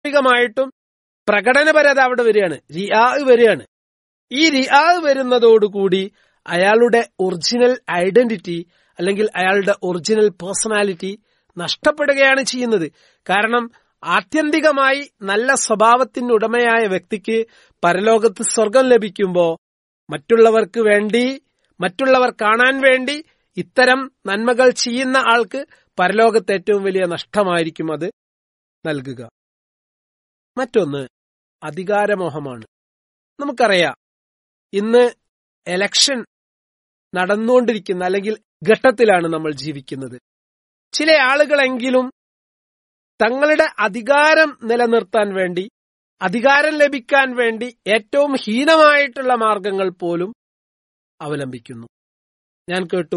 സ്വാഭാവികമായിട്ടും പ്രകടനപരത അവിടെ വരികയാണ്, റിയാ വരികയാണ്. ഈ റിയാ വരുന്നതോടുകൂടി അയാളുടെ ഒറിജിനൽ ഐഡന്റിറ്റി അല്ലെങ്കിൽ അയാളുടെ ഒറിജിനൽ പേഴ്സണാലിറ്റി നഷ്ടപ്പെടുകയാണ് ചെയ്യുന്നത്. കാരണം ആത്യന്തികമായി നല്ല സ്വഭാവത്തിനുടമയായ വ്യക്തിക്ക് പരലോകത്ത് സ്വർഗം ലഭിക്കുമ്പോ മറ്റുള്ളവർക്ക് വേണ്ടി, മറ്റുള്ളവർ കാണാൻ വേണ്ടി ഇത്തരം നന്മകൾ ചെയ്യുന്ന ആൾക്ക് പരലോകത്ത് ഏറ്റവും വലിയ നഷ്ടമായിരിക്കും അത് നൽകുക. മറ്റൊന്ന് അധികാരമോഹമാണ്. നമുക്കറിയാം, ഇന്ന് എലക്ഷൻ നടന്നുകൊണ്ടിരിക്കുന്ന അല്ലെങ്കിൽ ഘട്ടത്തിലാണ് നമ്മൾ ജീവിക്കുന്നത്. ചില ആളുകളെങ്കിലും തങ്ങളുടെ അധികാരം നിലനിർത്താൻ വേണ്ടി, അധികാരം ലഭിക്കാൻ വേണ്ടി ഏറ്റവും ഹീനമായിട്ടുള്ള മാർഗങ്ങൾ പോലും അവലംബിക്കുന്നു. ഞാൻ കേട്ടു,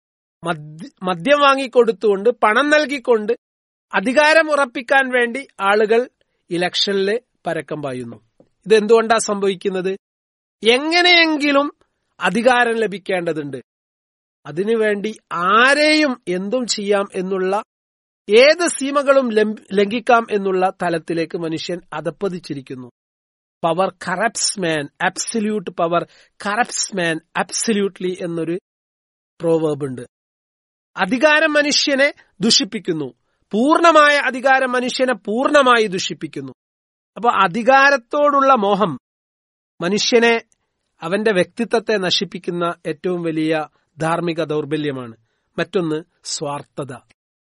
മദ്യം വാങ്ങിക്കൊടുത്തുകൊണ്ട്, പണം നൽകിക്കൊണ്ട് അധികാരം ഉറപ്പിക്കാൻ വേണ്ടി ആളുകൾ ഇലക്ഷനിൽ പരക്കം പായുന്നു. ഇതെന്തുകൊണ്ടാ സംഭവിക്കുന്നത്? എങ്ങനെയെങ്കിലും അധികാരം ലഭിക്കേണ്ടതുണ്ട്, അതിനുവേണ്ടി ആരെയും എന്തും ചെയ്യാം എന്നുള്ള, ഏത് സീമകളും ലംഘിക്കാം എന്നുള്ള തലത്തിലേക്ക് മനുഷ്യൻ അധപ്പതിച്ചിരിക്കുന്നു. പവർ കറപ്റ്റ്സ് മാൻ, അബ്സല്യൂട്ട് പവർ കറപ്റ്റ്സ് മാൻ അബ്സല്യൂട്ട്ലി എന്നൊരു പ്രോവേർബ് ഉണ്ട്. അധികാരം മനുഷ്യനെ ദുഷിപ്പിക്കുന്നു, പൂർണ്ണമായ അധികാരം മനുഷ്യനെ പൂർണ്ണമായി ദുഷിപ്പിക്കുന്നു. അപ്പൊ അധികാരത്തോടുള്ള മോഹം മനുഷ്യനെ, അവന്റെ വ്യക്തിത്വത്തെ നശിപ്പിക്കുന്ന ഏറ്റവും വലിയ ധാർമ്മിക ദൗർബല്യമാണ്. മറ്റൊന്ന് സ്വാർത്ഥത.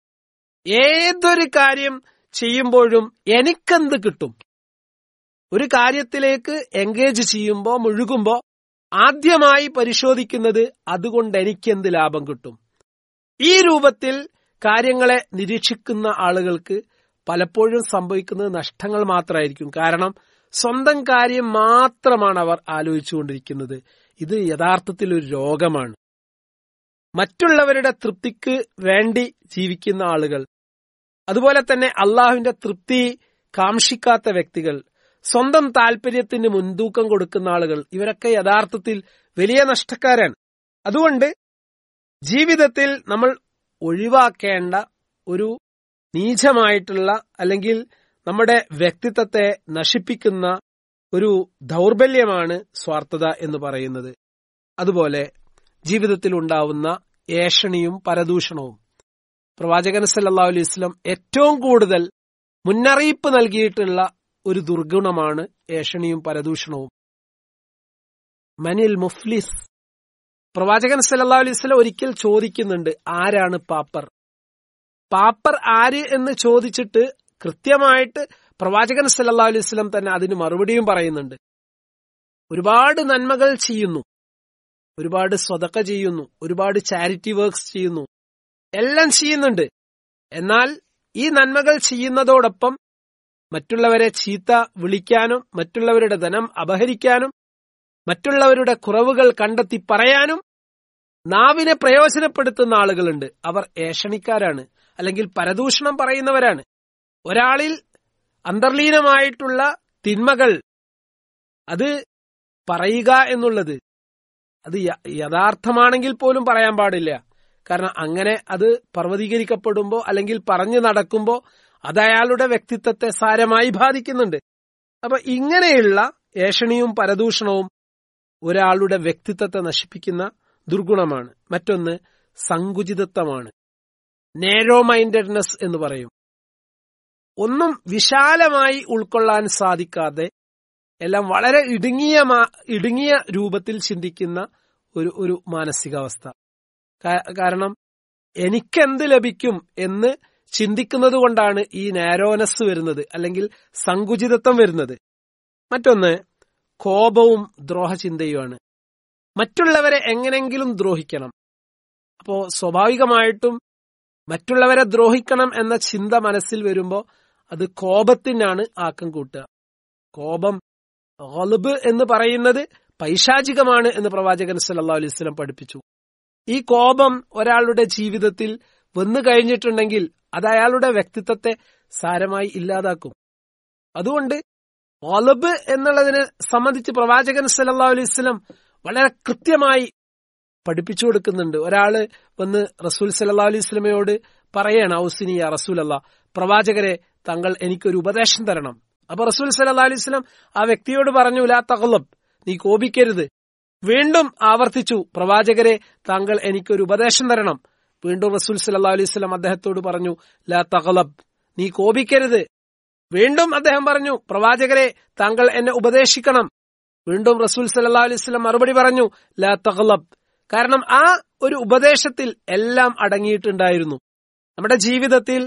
ഏതൊരു കാര്യം ചെയ്യുമ്പോഴും എനിക്കെന്ത് കിട്ടും, ഒരു കാര്യത്തിലേക്ക് എൻഗേജ് ചെയ്യുമ്പോ, മുഴുകുമ്പോ ആദ്യമായി പരിശോധിക്കുന്നത് അതുകൊണ്ട് എനിക്കെന്ത് ലാഭം കിട്ടും. ഈ രൂപത്തിൽ കാര്യങ്ങളെ നിരീക്ഷിക്കുന്ന ആളുകൾക്ക് പലപ്പോഴും സംഭവിക്കുന്നത് നഷ്ടങ്ങൾ മാത്രമായിരിക്കും. കാരണം സ്വന്തം കാര്യം മാത്രമാണ് അവർ ആലോചിച്ചുകൊണ്ടിരിക്കുന്നത്. ഇത് യഥാർത്ഥത്തിൽ ഒരു രോഗമാണ്. മറ്റുള്ളവരുടെ തൃപ്തിക്ക് വേണ്ടി ജീവിക്കുന്ന ആളുകൾ, അതുപോലെ തന്നെ അള്ളാഹുവിന്റെ തൃപ്തി കാംക്ഷിക്കാത്ത വ്യക്തികൾ, സ്വന്തം താല്പര്യത്തിന് മുൻതൂക്കം കൊടുക്കുന്ന ആളുകൾ, ഇവരൊക്കെ യഥാർത്ഥത്തിൽ വലിയ നഷ്ടക്കാരാണ്. അതുകൊണ്ട് ജീവിതത്തിൽ നമ്മൾ ഒഴിവാക്കേണ്ട ഒരു നീചമായിട്ടുള്ള അല്ലെങ്കിൽ നമ്മുടെ വ്യക്തിത്വത്തെ നശിപ്പിക്കുന്ന ഒരു ദൗർബല്യമാണ് സ്വാർത്ഥത എന്ന് പറയുന്നത്. അതുപോലെ ജീവിതത്തിൽ ഉണ്ടാവുന്ന ഏഷണിയും പരദൂഷണവും. പ്രവാചകൻ സല്ലല്ലാഹു അലൈഹി വസല്ലം ഏറ്റവും കൂടുതൽ മുന്നറിയിപ്പ് നൽകിയിട്ടുള്ള ഒരു ദുർഗുണമാണ് ഏഷണിയും പരദൂഷണവും. മനിൽ മുഫ്ലിസ്. പ്രവാചകൻ സല്ലല്ലാഹു അലൈഹി വസല്ലം ഒരിക്കൽ ചോദിക്കുന്നുണ്ട്, ആരാണ് പാപ്പർ? പാപ്പർ ആര് എന്ന് ചോദിച്ചിട്ട് കൃത്യമായിട്ട് പ്രവാചകൻ സല്ലല്ലാഹു അലൈഹി വസല്ലം തന്നെ അതിന് മറുപടിയും പറയുന്നുണ്ട്. ഒരുപാട് നന്മകൾ ചെയ്യുന്നു, ഒരുപാട് സ്വതക്ക ചെയ്യുന്നു, ഒരുപാട് ചാരിറ്റി വർക്ക്സ് ചെയ്യുന്നു, എല്ലാം ചെയ്യുന്നുണ്ട്. എന്നാൽ ഈ നന്മകൾ ചെയ്യുന്നതോടൊപ്പം മറ്റുള്ളവരെ ചീത്ത വിളിക്കാനും, മറ്റുള്ളവരുടെ ധനം അപഹരിക്കാനും, മറ്റുള്ളവരുടെ കുറവുകൾ കണ്ടെത്തി പറയാനും നാവിനെ പ്രയോജനപ്പെടുത്തുന്ന ആളുകളുണ്ട്. അവർ ഏഷണിക്കാരാണ്, അല്ലെങ്കിൽ പരദൂഷണം പറയുന്നവരാണ്. ഒരാളിൽ അന്തർലീനമായിട്ടുള്ള തിന്മകൾ അത് പറയുക എന്നുള്ളത് അത് യഥാർത്ഥമാണെങ്കിൽ പോലും പറയാൻ പാടില്ല. കാരണം അങ്ങനെ അത് പർവ്വതീകരിക്കപ്പെടുമ്പോ അല്ലെങ്കിൽ പറഞ്ഞു നടക്കുമ്പോ അത് അയാളുടെ വ്യക്തിത്വത്തെ സാരമായി ബാധിക്കുന്നുണ്ട്. അപ്പൊ ഇങ്ങനെയുള്ള ഏഷണിയും പരദൂഷണവും ഒരാളുടെ വ്യക്തിത്വത്തെ നശിപ്പിക്കുന്ന ദുർഗുണമാണ്. മറ്റൊന്ന് സങ്കുചിതത്വമാണ്. നേരോ മൈൻഡഡ്നെസ് എന്ന് പറയും. ഒന്നും വിശാലമായി ഉൾക്കൊള്ളാൻ സാധിക്കാതെ എല്ലാം വളരെ ഇടുങ്ങിയ രൂപത്തിൽ ചിന്തിക്കുന്ന ഒരു മാനസികാവസ്ഥ. കാരണം എനിക്കെന്ത് ലഭിക്കും എന്ന് ചിന്തിക്കുന്നത് കൊണ്ടാണ് ഈ നാരോനെസ് വരുന്നത്, അല്ലെങ്കിൽ സങ്കുചിതത്വം വരുന്നത്. മറ്റൊന്ന് കോപവും ദ്രോഹചിന്തയുമാണ്. മറ്റുള്ളവരെ എങ്ങനെങ്കിലും ദ്രോഹിക്കണം. അപ്പോ സ്വാഭാവികമായിട്ടും മറ്റുള്ളവരെ ദ്രോഹിക്കണം എന്ന ചിന്ത മനസ്സിൽ വരുമ്പോ അത് കോപത്തിനാണ് ആക്കം കൂട്ടുക. കോപം ഗളബ് എന്ന് പറയുന്നത് പൈശാചികമാണ് എന്ന് പ്രവാചകൻ സല്ലല്ലാഹു അലൈഹി വസല്ലം പഠിപ്പിച്ചു. ഈ കോപം ഒരാളുടെ ജീവിതത്തിൽ വന്നു കഴിഞ്ഞിട്ടുണ്ടെങ്കിൽ അത് അയാളുടെ വ്യക്തിത്വത്തെ സാരമായി ഇല്ലാതാക്കും. അതുകൊണ്ട് ഗളബ് എന്നുള്ളതിനെ സംബന്ധിച്ച് പ്രവാചകൻ സല്ലല്ലാഹു അലൈഹി വസല്ലം വളരെ കൃത്യമായി പഠിപ്പിച്ചു കൊടുക്കുന്നുണ്ട്. ഒരാള് വന്ന് റസൂൽ സല്ലല്ലാഹു അലൈഹി വസല്ലമയോട് പറയാണ്, ഔസിനി യാ റസൂലല്ലാഹ്, പ്രവാചകരെ താങ്കൾ എനിക്കൊരു ഉപദേശം തരണം. അപ്പൊ റസൂൽ സല്ലല്ലാഹു അലൈഹി വസല്ലം ആ വ്യക്തിയോട് പറഞ്ഞു, ലാ തഗ്ളബ്, നീ കോപിക്കരുത്. വീണ്ടും ആവർത്തിച്ചു, പ്രവാചകരെ താങ്കൾ എനിക്കൊരു ഉപദേശം തരണം. വീണ്ടും റസൂൽ സല്ലല്ലാഹു അലൈഹി വസല്ലം അദ്ദേഹത്തോട് പറഞ്ഞു, ലാ തഗ്ളബ്, നീ കോപിക്കരുത്. വീണ്ടും അദ്ദേഹം പറഞ്ഞു, പ്രവാചകരെ താങ്കൾ എന്നെ ഉപദേശിക്കണം. വീണ്ടും റസൂൽ സല്ലല്ലാഹു അലൈഹി വസല്ലം മറുപടി പറഞ്ഞു, ലാ തഗ്ളബ്. കാരണം ആ ഒരു ഉപദേശത്തിൽ എല്ലാം അടങ്ങിയിട്ടുണ്ടായിരുന്നു. നമ്മുടെ ജീവിതത്തിൽ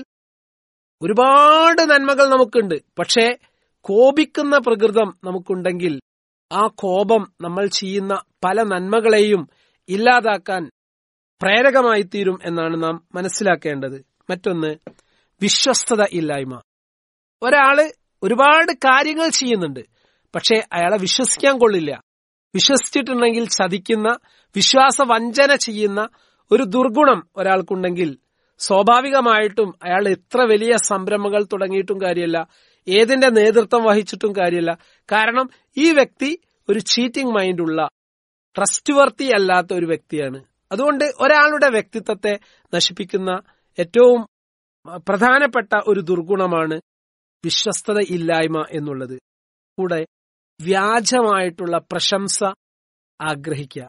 ഒരുപാട് നന്മകൾ നമുക്കുണ്ട്. പക്ഷേ കോപിക്കുന്ന പ്രകൃതം നമുക്കുണ്ടെങ്കിൽ ആ കോപം നമ്മൾ ചെയ്യുന്ന പല നന്മകളെയും ഇല്ലാതാക്കാൻ പ്രേരകമായി തീരും എന്നാണ് നാം മനസ്സിലാക്കേണ്ടത്. മറ്റൊന്ന്, വിശ്വസ്തത ഇല്ലായ്മ. ഒരാള് ഒരുപാട് കാര്യങ്ങൾ ചെയ്യുന്നുണ്ട്, പക്ഷെ അയാളെ വിശ്വസിക്കാൻ കൊള്ളില്ല. വിശ്വസിച്ചിട്ടുണ്ടെങ്കിൽ ചതിക്കുന്ന, വിശ്വാസവഞ്ചന ചെയ്യുന്ന ഒരു ദുർഗുണം ഒരാൾക്കുണ്ടെങ്കിൽ സ്വാഭാവികമായിട്ടും അയാൾ എത്ര വലിയ സംരംഭങ്ങൾ തുടങ്ങിയിട്ടും കാര്യമല്ല, ഏതിന്റെ നേതൃത്വം വഹിച്ചിട്ടും കാര്യമല്ല. കാരണം ഈ വ്യക്തി ഒരു ചീറ്റിംഗ് മൈൻഡുള്ള, ട്രസ്റ്റ് വർത്തി അല്ലാത്ത ഒരു വ്യക്തിയാണ്. അതുകൊണ്ട് ഒരാളുടെ വ്യക്തിത്വത്തെ നശിപ്പിക്കുന്ന ഏറ്റവും പ്രധാനപ്പെട്ട ഒരു ദുർഗുണമാണ് വിശ്വസ്തത ഇല്ലായ്മ എന്നുള്ളത്. കൂടെ വ്യാജമായിട്ടുള്ള പ്രശംസ ആഗ്രഹിക്കുക.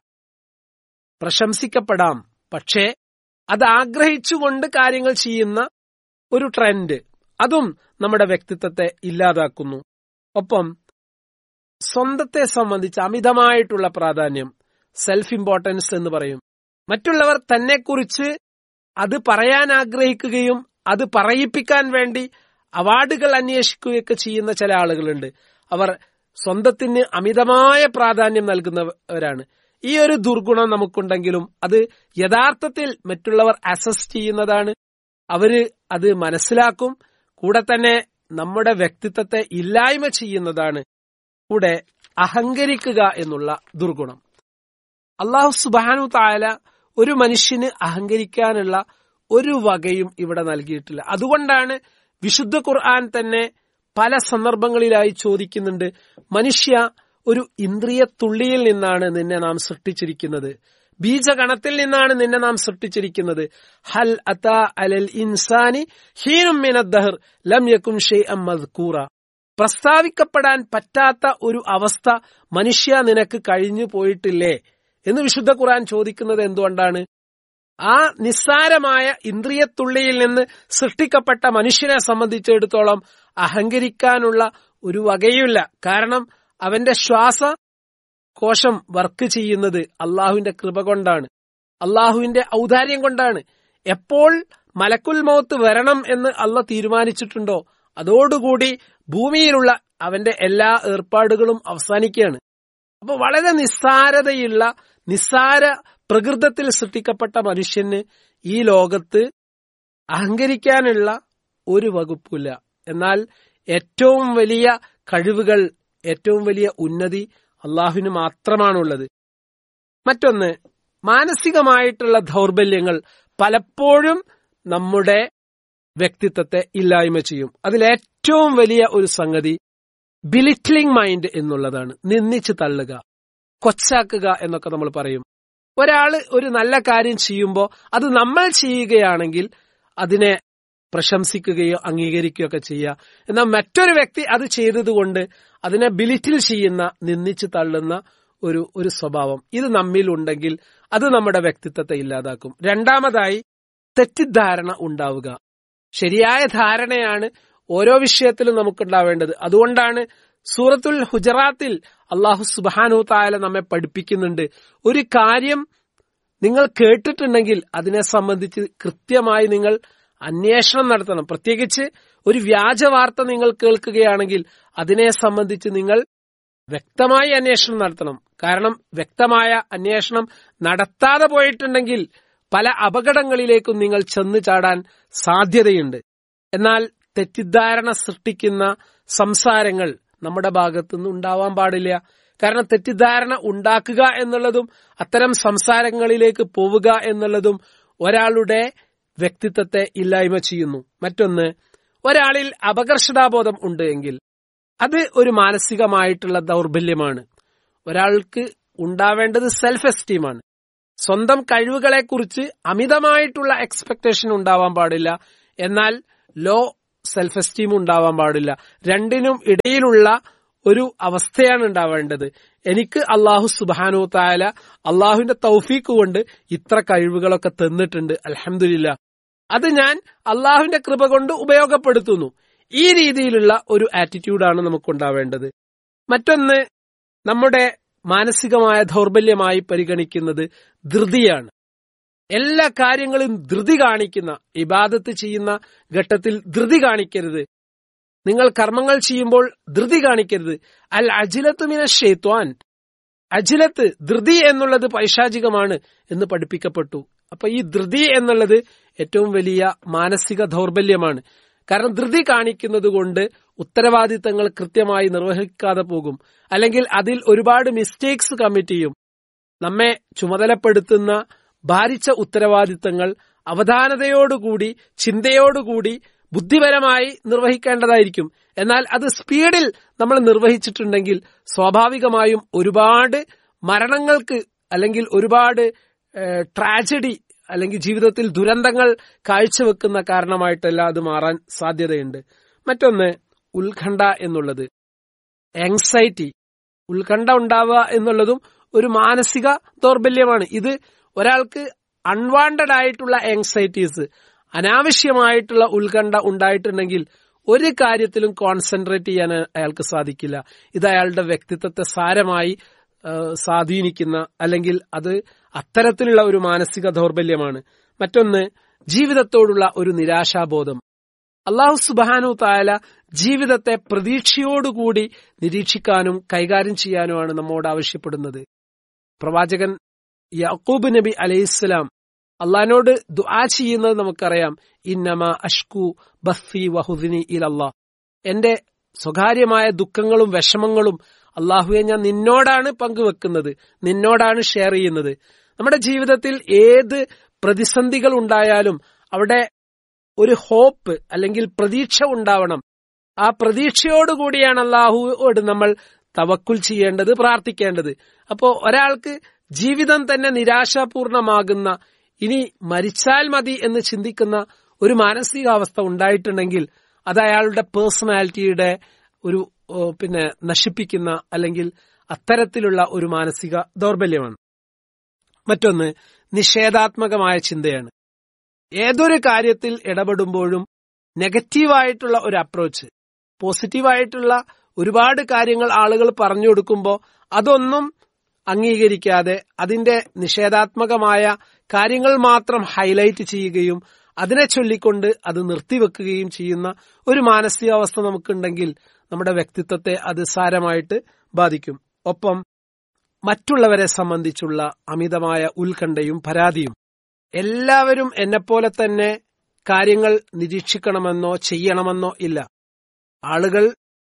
പ്രശംസിക്കപ്പെടാം, പക്ഷേ അത് ആഗ്രഹിച്ചുകൊണ്ട് കാര്യങ്ങൾ ചെയ്യുന്ന ഒരു ട്രെൻഡ്, അതും നമ്മുടെ വ്യക്തിത്വത്തെ ഇല്ലാതാക്കുന്നു. ഒപ്പം സ്വന്തത്തെ സംബന്ധിച്ച് അമിതമായിട്ടുള്ള പ്രാധാന്യം, സെൽഫ് ഇമ്പോർട്ടൻസ് എന്ന് പറയും. മറ്റുള്ളവർ തന്നെക്കുറിച്ച് അത് പറയാൻ ആഗ്രഹിക്കുകയും അത് പറയിപ്പിക്കാൻ വേണ്ടി അവാർഡുകൾ അന്വേഷിക്കുകയൊക്കെ ചെയ്യുന്ന ചില ആളുകളുണ്ട്. അവർ സ്വന്തത്തിന് അമിതമായ പ്രാധാന്യം നൽകുന്നവരാണ്. ഈ ഒരു ദുർഗുണം നമുക്കുണ്ടെങ്കിലും അത് യഥാർത്ഥത്തിൽ മറ്റുള്ളവർ അസസ് ചെയ്യുന്നതാണ്. അവര് അത് മനസ്സിലാക്കും. കൂടെ തന്നെ നമ്മുടെ വ്യക്തിത്വത്തെ ഇല്ലായ്മ ചെയ്യുന്നതാണ്. കൂടെ അഹങ്കരിക്കുക എന്നുള്ള ദുർഗുണം. അല്ലാഹു സുബ്ഹാനഹു തആല ഒരു മനുഷ്യന് അഹങ്കരിക്കാനുള്ള ഒരു വകയും ഇവിടെ നൽകിയിട്ടില്ല. അതുകൊണ്ടാണ് വിശുദ്ധ ഖുർആൻ തന്നെ പല സന്ദർഭങ്ങളിലായി ചോദിക്കുന്നുണ്ട്, മനുഷ്യ, ഒരു ഇന്ദ്രിയ തുള്ളിയിൽ നിന്നാണ് നിന്നെ നാം സൃഷ്ടിച്ചിരിക്കുന്നത്, ബീജഗണത്തിൽ നിന്നാണ് നിന്നെ നാം സൃഷ്ടിച്ചിരിക്കുന്നത്. ഹൽ അതാ അലൽ ഇൻസാനി ഹീനും മിനദ്ദഹർ ലം യകുൻ ഷൈഅൻ മദ്കൂറ. പ്രസ്താവിക്കപ്പെടാൻ പറ്റാത്ത ഒരു അവസ്ഥ മനുഷ്യ നിനക്ക് കഴിഞ്ഞു പോയിട്ടില്ലേ എന്ന് വിശുദ്ധ ഖുർആൻ ചോദിക്കുന്നത് എന്തുകൊണ്ടാണ്? ആ നിസ്സാരമായ ഇന്ദ്രിയത്തുള്ളിയിൽ നിന്ന് സൃഷ്ടിക്കപ്പെട്ട മനുഷ്യനെ സംബന്ധിച്ചിടത്തോളം അഹങ്കരിക്കാനുള്ള ഒരു വകയുമില്ല. കാരണം അവന്റെ ശ്വാസകോശം വർക്ക് ചെയ്യുന്നത് അള്ളാഹുവിന്റെ കൃപ കൊണ്ടാണ്, അള്ളാഹുവിന്റെ ഔദാര്യം കൊണ്ടാണ്. എപ്പോൾ മലക്കുൽ മൗത്ത് വരണം എന്ന് അള്ളാഹ് തീരുമാനിച്ചിട്ടുണ്ടോ അതോടുകൂടി ഭൂമിയിലുള്ള അവന്റെ എല്ലാ ഏർപ്പാടുകളും അവസാനിക്കുകയാണ്. അപ്പൊ വളരെ നിസ്സാരതയുള്ള, നിസ്സാര പ്രകൃതത്തിൽ സൃഷ്ടിക്കപ്പെട്ട മനുഷ്യന് ഈ ലോകത്ത് അഹങ്കരിക്കാനുള്ള ഒരു വകുപ്പില്ല. എന്നാൽ ഏറ്റവും വലിയ കഴിവുകൾ, ഏറ്റവും വലിയ ഉന്നതി അള്ളാഹുവിന് മാത്രമാണുള്ളത്. മറ്റൊന്ന്, മാനസികമായിട്ടുള്ള ദൗർബല്യങ്ങൾ പലപ്പോഴും നമ്മുടെ വ്യക്തിത്വത്തെ ഇല്ലായ്മ ചെയ്യും. അതിലേറ്റവും വലിയ ഒരു സംഗതി ബിലിറ്റ്ലിംഗ് മൈൻഡ് എന്നുള്ളതാണ്. നിന്ദിച്ച് തള്ളുക, കൊച്ചാക്കുക എന്നൊക്കെ നമ്മൾ പറയും. ഒരാള് ഒരു നല്ല കാര്യം ചെയ്യുമ്പോൾ അത് നമ്മൾ ചെയ്യുകയാണെങ്കിൽ അതിനെ പ്രശംസിക്കുകയോ അംഗീകരിക്കുകയോ ഒക്കെ ചെയ്യുക. എന്നാൽ മറ്റൊരു വ്യക്തി അത് ചെയ്തതുകൊണ്ട് അതിനെ ബിലിറ്റിൽ ചെയ്യുന്ന, നിന്ദിച്ച് തള്ളുന്ന ഒരു സ്വഭാവം ഇത് നമ്മിൽ ഉണ്ടെങ്കിൽ അത് നമ്മുടെ വ്യക്തിത്വത്തെ ഇല്ലാതാക്കും. രണ്ടാമതായി, തെറ്റിദ്ധാരണ ഉണ്ടാവുക. ശരിയായ ധാരണയാണ് ഓരോ വിഷയത്തിലും നമുക്കുണ്ടാവേണ്ടത്. അതുകൊണ്ടാണ് സൂറത്തുൽ ഹുജറാത്തിൽ അല്ലാഹു സുബ്ഹാനഹു തആല നമ്മെ പഠിപ്പിക്കുന്നുണ്ട്, ഒരു കാര്യം നിങ്ങൾ കേട്ടിട്ടുണ്ടെങ്കിൽ അതിനെ സംബന്ധിച്ച് കൃത്യമായി നിങ്ങൾ അന്വേഷണം നടത്തണം. പ്രത്യേകിച്ച് ഒരു വ്യാജ വാർത്ത നിങ്ങൾ കേൾക്കുകയാണെങ്കിൽ അതിനെ സംബന്ധിച്ച് നിങ്ങൾ വ്യക്തമായി അന്വേഷണം നടത്തണം. കാരണം വ്യക്തമായ അന്വേഷണം നടത്താതെ പോയിട്ടുണ്ടെങ്കിൽ പല അപകടങ്ങളിലേക്കും നിങ്ങൾ ചെന്നു ചാടാൻ സാധ്യതയുണ്ട്. എന്നാൽ തെറ്റിദ്ധാരണ സൃഷ്ടിക്കുന്ന സംസാരങ്ങൾ നമ്മുടെ ഭാഗത്തുനിന്ന് ഉണ്ടാവാൻ പാടില്ല. കാരണം തെറ്റിദ്ധാരണ ഉണ്ടാക്കുക എന്നുള്ളതും അത്തരം സംസാരങ്ങളിലേക്ക് പോവുക എന്നുള്ളതും ഒരാളുടെ വ്യക്തിത്വത്തെ ഇല്ലായ്മ ചെയ്യുന്നു. മറ്റൊന്ന്, ഒരാളിൽ അപകർഷതാബോധം ഉണ്ട് എങ്കിൽ അത് ഒരു മാനസികമായിട്ടുള്ള ദൗർബല്യമാണ്. ഒരാൾക്ക് ഉണ്ടാവേണ്ടത് സെൽഫ് എസ്റ്റീമാണ്. സ്വന്തം കഴിവുകളെക്കുറിച്ച് അമിതമായിട്ടുള്ള എക്സ്പെക്ടേഷൻ ഉണ്ടാവാൻ പാടില്ല. എന്നാൽ ലോ സെൽഫ് എസ്റ്റീമും ഉണ്ടാവാൻ പാടില്ല. രണ്ടിനും ഇടയിലുള്ള ഒരു അവസ്ഥയാണ് ഉണ്ടാവേണ്ടത്. എനിക്ക് അള്ളാഹു സുബ്ഹാനഹു തആല അള്ളാഹുവിന്റെ തൗഫീഖ് കൊണ്ട് ഇത്ര കഴിവുകളൊക്കെ തന്നിട്ടുണ്ട്, അൽഹംദുലില്ലാ, അത് ഞാൻ അള്ളാഹുവിന്റെ കൃപ കൊണ്ട് ഉപയോഗപ്പെടുത്തുന്നു. ഈ രീതിയിലുള്ള ഒരു ആറ്റിറ്റ്യൂഡാണ് നമുക്കുണ്ടാവേണ്ടത്. മറ്റൊന്ന്, നമ്മുടെ മാനസികമായ ദൗർബല്യമായി പരിഗണിക്കുന്നത് ധൃതിയാണ്. എല്ലാ കാര്യങ്ങളും ധൃതി കാണിക്കുന്ന, ഇബാദത്ത് ചെയ്യുന്ന ഘട്ടത്തിൽ ധൃതി കാണിക്കരുത്. നിങ്ങൾ കർമ്മങ്ങൾ ചെയ്യുമ്പോൾ ധൃതി കാണിക്കരുത്. അൽ അജ്ലത്തു മിനശ് ശൈത്വാൻ, അജ്ലത്ത് ധൃതി എന്നുള്ളത് പൈശാചികമാണ് എന്ന് പഠിപ്പിക്കപ്പെട്ടു. അപ്പൊ ഈ ധൃതി എന്നുള്ളത് ഏറ്റവും വലിയ മാനസിക ദൗർബല്യമാണ്. കാരണം ധൃതി കാണിക്കുന്നത് കൊണ്ട് ഉത്തരവാദിത്തങ്ങൾ കൃത്യമായി നിർവഹിക്കാതെ പോകും, അല്ലെങ്കിൽ അതിൽ ഒരുപാട് മിസ്റ്റേക്സ് കമ്മിറ്റ് ചെയ്യും. നമ്മെ ചുമതലപ്പെടുത്തുന്ന ഭാരിച്ച ഉത്തരവാദിത്തങ്ങൾ അവധാനതയോടുകൂടി, ചിന്തയോടുകൂടി, ബുദ്ധിപരമായി നിർവഹിക്കേണ്ടതായിരിക്കും. എന്നാൽ അത് സ്പീഡിൽ നമ്മൾ നിർവഹിച്ചിട്ടുണ്ടെങ്കിൽ സ്വാഭാവികമായും ഒരുപാട് മരണങ്ങൾക്ക് അല്ലെങ്കിൽ ഒരുപാട് ട്രാജഡി അല്ലെങ്കിൽ ജീവിതത്തിൽ ദുരന്തങ്ങൾ കാഴ്ചവെക്കുന്ന കാരണമായിട്ടല്ല അത് മാറാൻ സാധ്യതയുണ്ട്. മറ്റൊന്ന്, ഉത്കണ്ഠ എന്നുള്ളത്, ആങ്സൈറ്റി, ഉത്കണ്ഠ ഉണ്ടാവുക എന്നുള്ളതും ഒരു മാനസിക ദൗർബല്യമാണ്. ഇത് ഒരാൾക്ക് അൺവാണ്ടഡ് ആയിട്ടുള്ള ആങ്സൈറ്റീസ്, അനാവശ്യമായിട്ടുള്ള ഉത്കണ്ഠ ഉണ്ടായിട്ടുണ്ടെങ്കിൽ ഒരു കാര്യത്തിലും കോൺസെൻട്രേറ്റ് ചെയ്യാൻ അയാൾക്ക് സാധിക്കില്ല. ഇത് അയാളുടെ വ്യക്തിത്വത്തെ സാരമായി സ്വാധീനിക്കുന്ന, അല്ലെങ്കിൽ അത് അത്തരത്തിലുള്ള ഒരു മാനസിക ദൗർബല്യമാണ്. മറ്റൊന്ന്, ജീവിതത്തോടുള്ള ഒരു നിരാശാബോധം. അല്ലാഹു സുബ്ഹാനഹു തആല ജീവിതത്തെ പ്രതീക്ഷയോടുകൂടി നിരീക്ഷിക്കാനും കൈകാര്യം ചെയ്യാനുമാണ് നമ്മോട് ആവശ്യപ്പെടുന്നത്. പ്രവാചകൻ യാക്കൂബ് നബി അലൈഹിസ്സലാം അള്ളാഹിനോട് ദുആ ചെയ്യുന്നത് നമുക്കറിയാം. ഇന്നമാ അഷ്കു ബസ്സി വഹുസ്നി ഇലല്ലാഹ്, എന്റെ സ്വകാര്യമായ ദുഃഖങ്ങളും വിഷമങ്ങളും അള്ളാഹുവെ ഞാൻ നിന്നോടാണ് പങ്കുവെക്കുന്നത്, നിന്നോടാണ് ഷെയർ ചെയ്യുന്നത്. നമ്മുടെ ജീവിതത്തിൽ ഏത് പ്രതിസന്ധികൾ ഉണ്ടായാലും അവിടെ ഒരു ഹോപ്പ് അല്ലെങ്കിൽ പ്രതീക്ഷ ഉണ്ടാവണം. ആ പ്രതീക്ഷയോടുകൂടിയാണ് അള്ളാഹുവോട് നമ്മൾ തവക്കുൽ ചെയ്യേണ്ടത്, പ്രാർത്ഥിക്കേണ്ടത്. അപ്പോ ഒരാൾക്ക് ജീവിതം തന്നെ നിരാശാപൂർണമാകുന്ന, ഇനി മരിച്ചാൽ മതി എന്ന് ചിന്തിക്കുന്ന ഒരു മാനസികാവസ്ഥ ഉണ്ടായിട്ടുണ്ടെങ്കിൽ അത് അയാളുടെ പേഴ്സണാലിറ്റിയുടെ ഒരു നശിപ്പിക്കുന്ന, അല്ലെങ്കിൽ അത്തരത്തിലുള്ള ഒരു മാനസിക ദൗർബല്യമാണ്. മറ്റൊന്ന്, നിഷേധാത്മകമായ ചിന്തയാണ്. ഏതൊരു കാര്യത്തിൽ ഇടപെടുമ്പോഴും നെഗറ്റീവായിട്ടുള്ള ഒരു അപ്രോച്ച്, പോസിറ്റീവായിട്ടുള്ള ഒരുപാട് കാര്യങ്ങൾ ആളുകൾ പറഞ്ഞു കൊടുക്കുമ്പോൾ അതൊന്നും അംഗീകരിക്കാതെ അതിന്റെ നിഷേധാത്മകമായ കാര്യങ്ങൾ മാത്രം ഹൈലൈറ്റ് ചെയ്യുകയും അതിനെ ചൊല്ലിക്കൊണ്ട് അത് നിർത്തിവെക്കുകയും ചെയ്യുന്ന ഒരു മാനസികാവസ്ഥ നമുക്കുണ്ടെങ്കിൽ നമ്മുടെ വ്യക്തിത്വത്തെ അത് സാരമായിട്ട് ബാധിക്കും. ഒപ്പം മറ്റുള്ളവരെ സംബന്ധിച്ചുള്ള അമിതമായ ഉത്കണ്ഠയും പരാതിയും. എല്ലാവരും എന്നെപ്പോലെ തന്നെ കാര്യങ്ങൾ നിരീക്ഷിക്കണമെന്നോ ചെയ്യണമെന്നോ ഇല്ല. ആളുകൾ,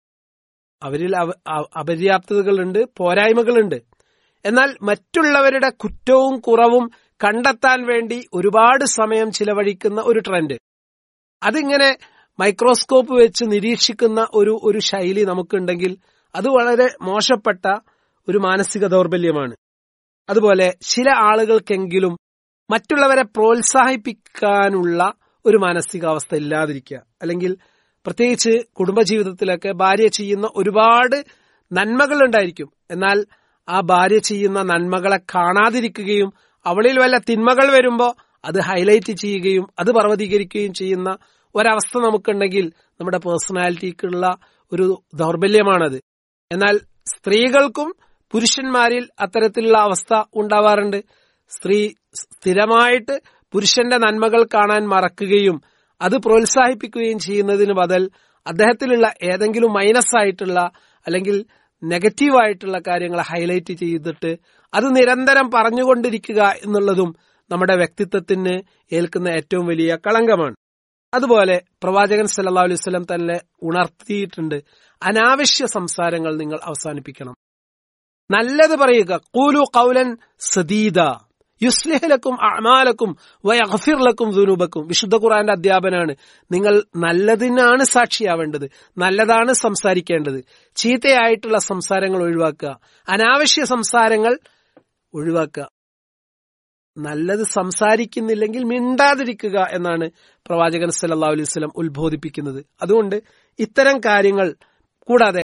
അവരിൽ അപര്യാപ്തതകളുണ്ട്, പോരായ്മകളുണ്ട്. എന്നാൽ മറ്റുള്ളവരുടെ കുറ്റവും കുറവും കണ്ടെത്താൻ വേണ്ടി ഒരുപാട് സമയം ചിലവഴിക്കുന്ന ഒരു ട്രെൻഡ്, അതിങ്ങനെ മൈക്രോസ്കോപ്പ് വെച്ച് നിരീക്ഷിക്കുന്ന ഒരു ശൈലി നമുക്കുണ്ടെങ്കിൽ അത് വളരെ മോശപ്പെട്ട ഒരു മാനസിക ദൗർബല്യമാണ്. അതുപോലെ ചില ആളുകൾക്കെങ്കിലും മറ്റുള്ളവരെ പ്രോത്സാഹിപ്പിക്കാനുള്ള ഒരു മാനസികാവസ്ഥ ഇല്ലാതിരിക്കുക, അല്ലെങ്കിൽ പ്രത്യേകിച്ച് കുടുംബജീവിതത്തിലൊക്കെ ഭാര്യ ചെയ്യുന്ന ഒരുപാട് നന്മകൾ ഉണ്ടായിരിക്കും, എന്നാൽ ആ ഭാര്യ ചെയ്യുന്ന നന്മകളെ കാണാതിരിക്കുകയും അവളിൽ വല്ല തിന്മകൾ വരുമ്പോൾ അത് ഹൈലൈറ്റ് ചെയ്യുകയും അത് പർവ്വതീകരിക്കുകയും ചെയ്യുന്ന ഒരവസ്ഥ നമുക്കുണ്ടെങ്കിൽ നമ്മുടെ പേഴ്സണാലിറ്റിക്കുള്ള ഒരു ദൗർബല്യമാണത്. എന്നാൽ സ്ത്രീകൾക്കും പുരുഷന്മാരിൽ അത്തരത്തിലുള്ള അവസ്ഥ ഉണ്ടാവാറുണ്ട്. സ്ത്രീ സ്ഥിരമായിട്ട് പുരുഷന്റെ നന്മകൾ കാണാൻ മറക്കുകയും അത് പ്രോത്സാഹിപ്പിക്കുകയും ചെയ്യുന്നതിന് ബദൽ അദ്ദേഹത്തിലുള്ള ഏതെങ്കിലും മൈനസ് ആയിട്ടുള്ള അല്ലെങ്കിൽ നെഗറ്റീവായിട്ടുള്ള കാര്യങ്ങൾ ഹൈലൈറ്റ് ചെയ്തിട്ട് അത് നിരന്തരം പറഞ്ഞുകൊണ്ടിരിക്കുക എന്നുള്ളതും നമ്മുടെ വ്യക്തിത്വത്തിന് ഏൽക്കുന്ന ഏറ്റവും വലിയ കളങ്കമാണ്. അതുപോലെ പ്രവാചകൻ സല്ലല്ലാഹു അലൈഹി വസല്ലം തന്നെ ഉണർത്തിയിട്ടുണ്ട്, അനാവശ്യ സംസാരങ്ങൾ നിങ്ങൾ അവസാനിപ്പിക്കണം. നല്ലത് പറയുക. ഖൂലു ഖൗലൻ സദീദ യുസ്ലിഹ് ലക്കും അഅമാലക്കും വയഗ്ഫിർ ലക്കും ദുനൂബക്കും. വിശുദ്ധ ഖുർആന്റെ അധ്യാപനാണ്. നിങ്ങൾ നല്ലതിനാണ് സാക്ഷിയാവേണ്ടത്, നല്ലതാണ് സംസാരിക്കേണ്ടത്. ചീത്തയായിട്ടുള്ള സംസാരങ്ങൾ ഒഴിവാക്കുക, അനാവശ്യ സംസാരങ്ങൾ ഒഴിവാക്കുക. നല്ലത് സംസാരിക്കുന്നില്ലെങ്കിൽ മിണ്ടാതിരിക്കുക എന്നാണ് പ്രവാചകൻ സല്ലല്ലാഹു അലൈഹി വസല്ലം ഉത്ബോധിപ്പിക്കുന്നത്. അതുകൊണ്ട് ഇത്തരം കാര്യങ്ങൾ കൂടാതെ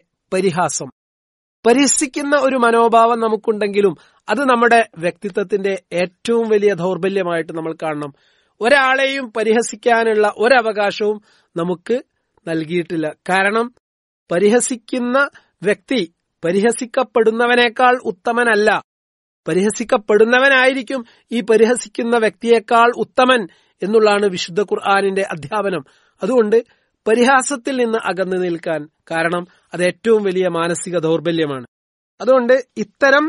പരിഹസിക്കുന്ന ഒരു മനോഭാവം നമുക്കുണ്ടെങ്കിലും അത് നമ്മുടെ വ്യക്തിത്വത്തിന്റെ ഏറ്റവും വലിയ ദൗർബല്യമായിട്ട് നമ്മൾ കാണണം. ഒരാളെയും പരിഹസിക്കാനുള്ള ഒരവകാശവും നമുക്ക് നൽകിയിട്ടില്ല. കാരണം പരിഹസിക്കുന്ന വ്യക്തി പരിഹസിക്കപ്പെടുന്നവനേക്കാൾ ഉത്തമനല്ല, പരിഹസിക്കപ്പെടുന്നവനായിരിക്കും ഈ പരിഹസിക്കുന്ന വ്യക്തിയേക്കാൾ ഉത്തമൻ എന്നുള്ളതാണ് വിശുദ്ധ ഖുർആനിന്റെ അധ്യാപനം. അതുകൊണ്ട് പരിഹാസത്തിൽ നിന്ന് അകന്നു നിൽക്കാൻ, കാരണം അത് ഏറ്റവും വലിയ മാനസിക ദൗർബല്യമാണ്. അതുകൊണ്ട് ഇത്തരം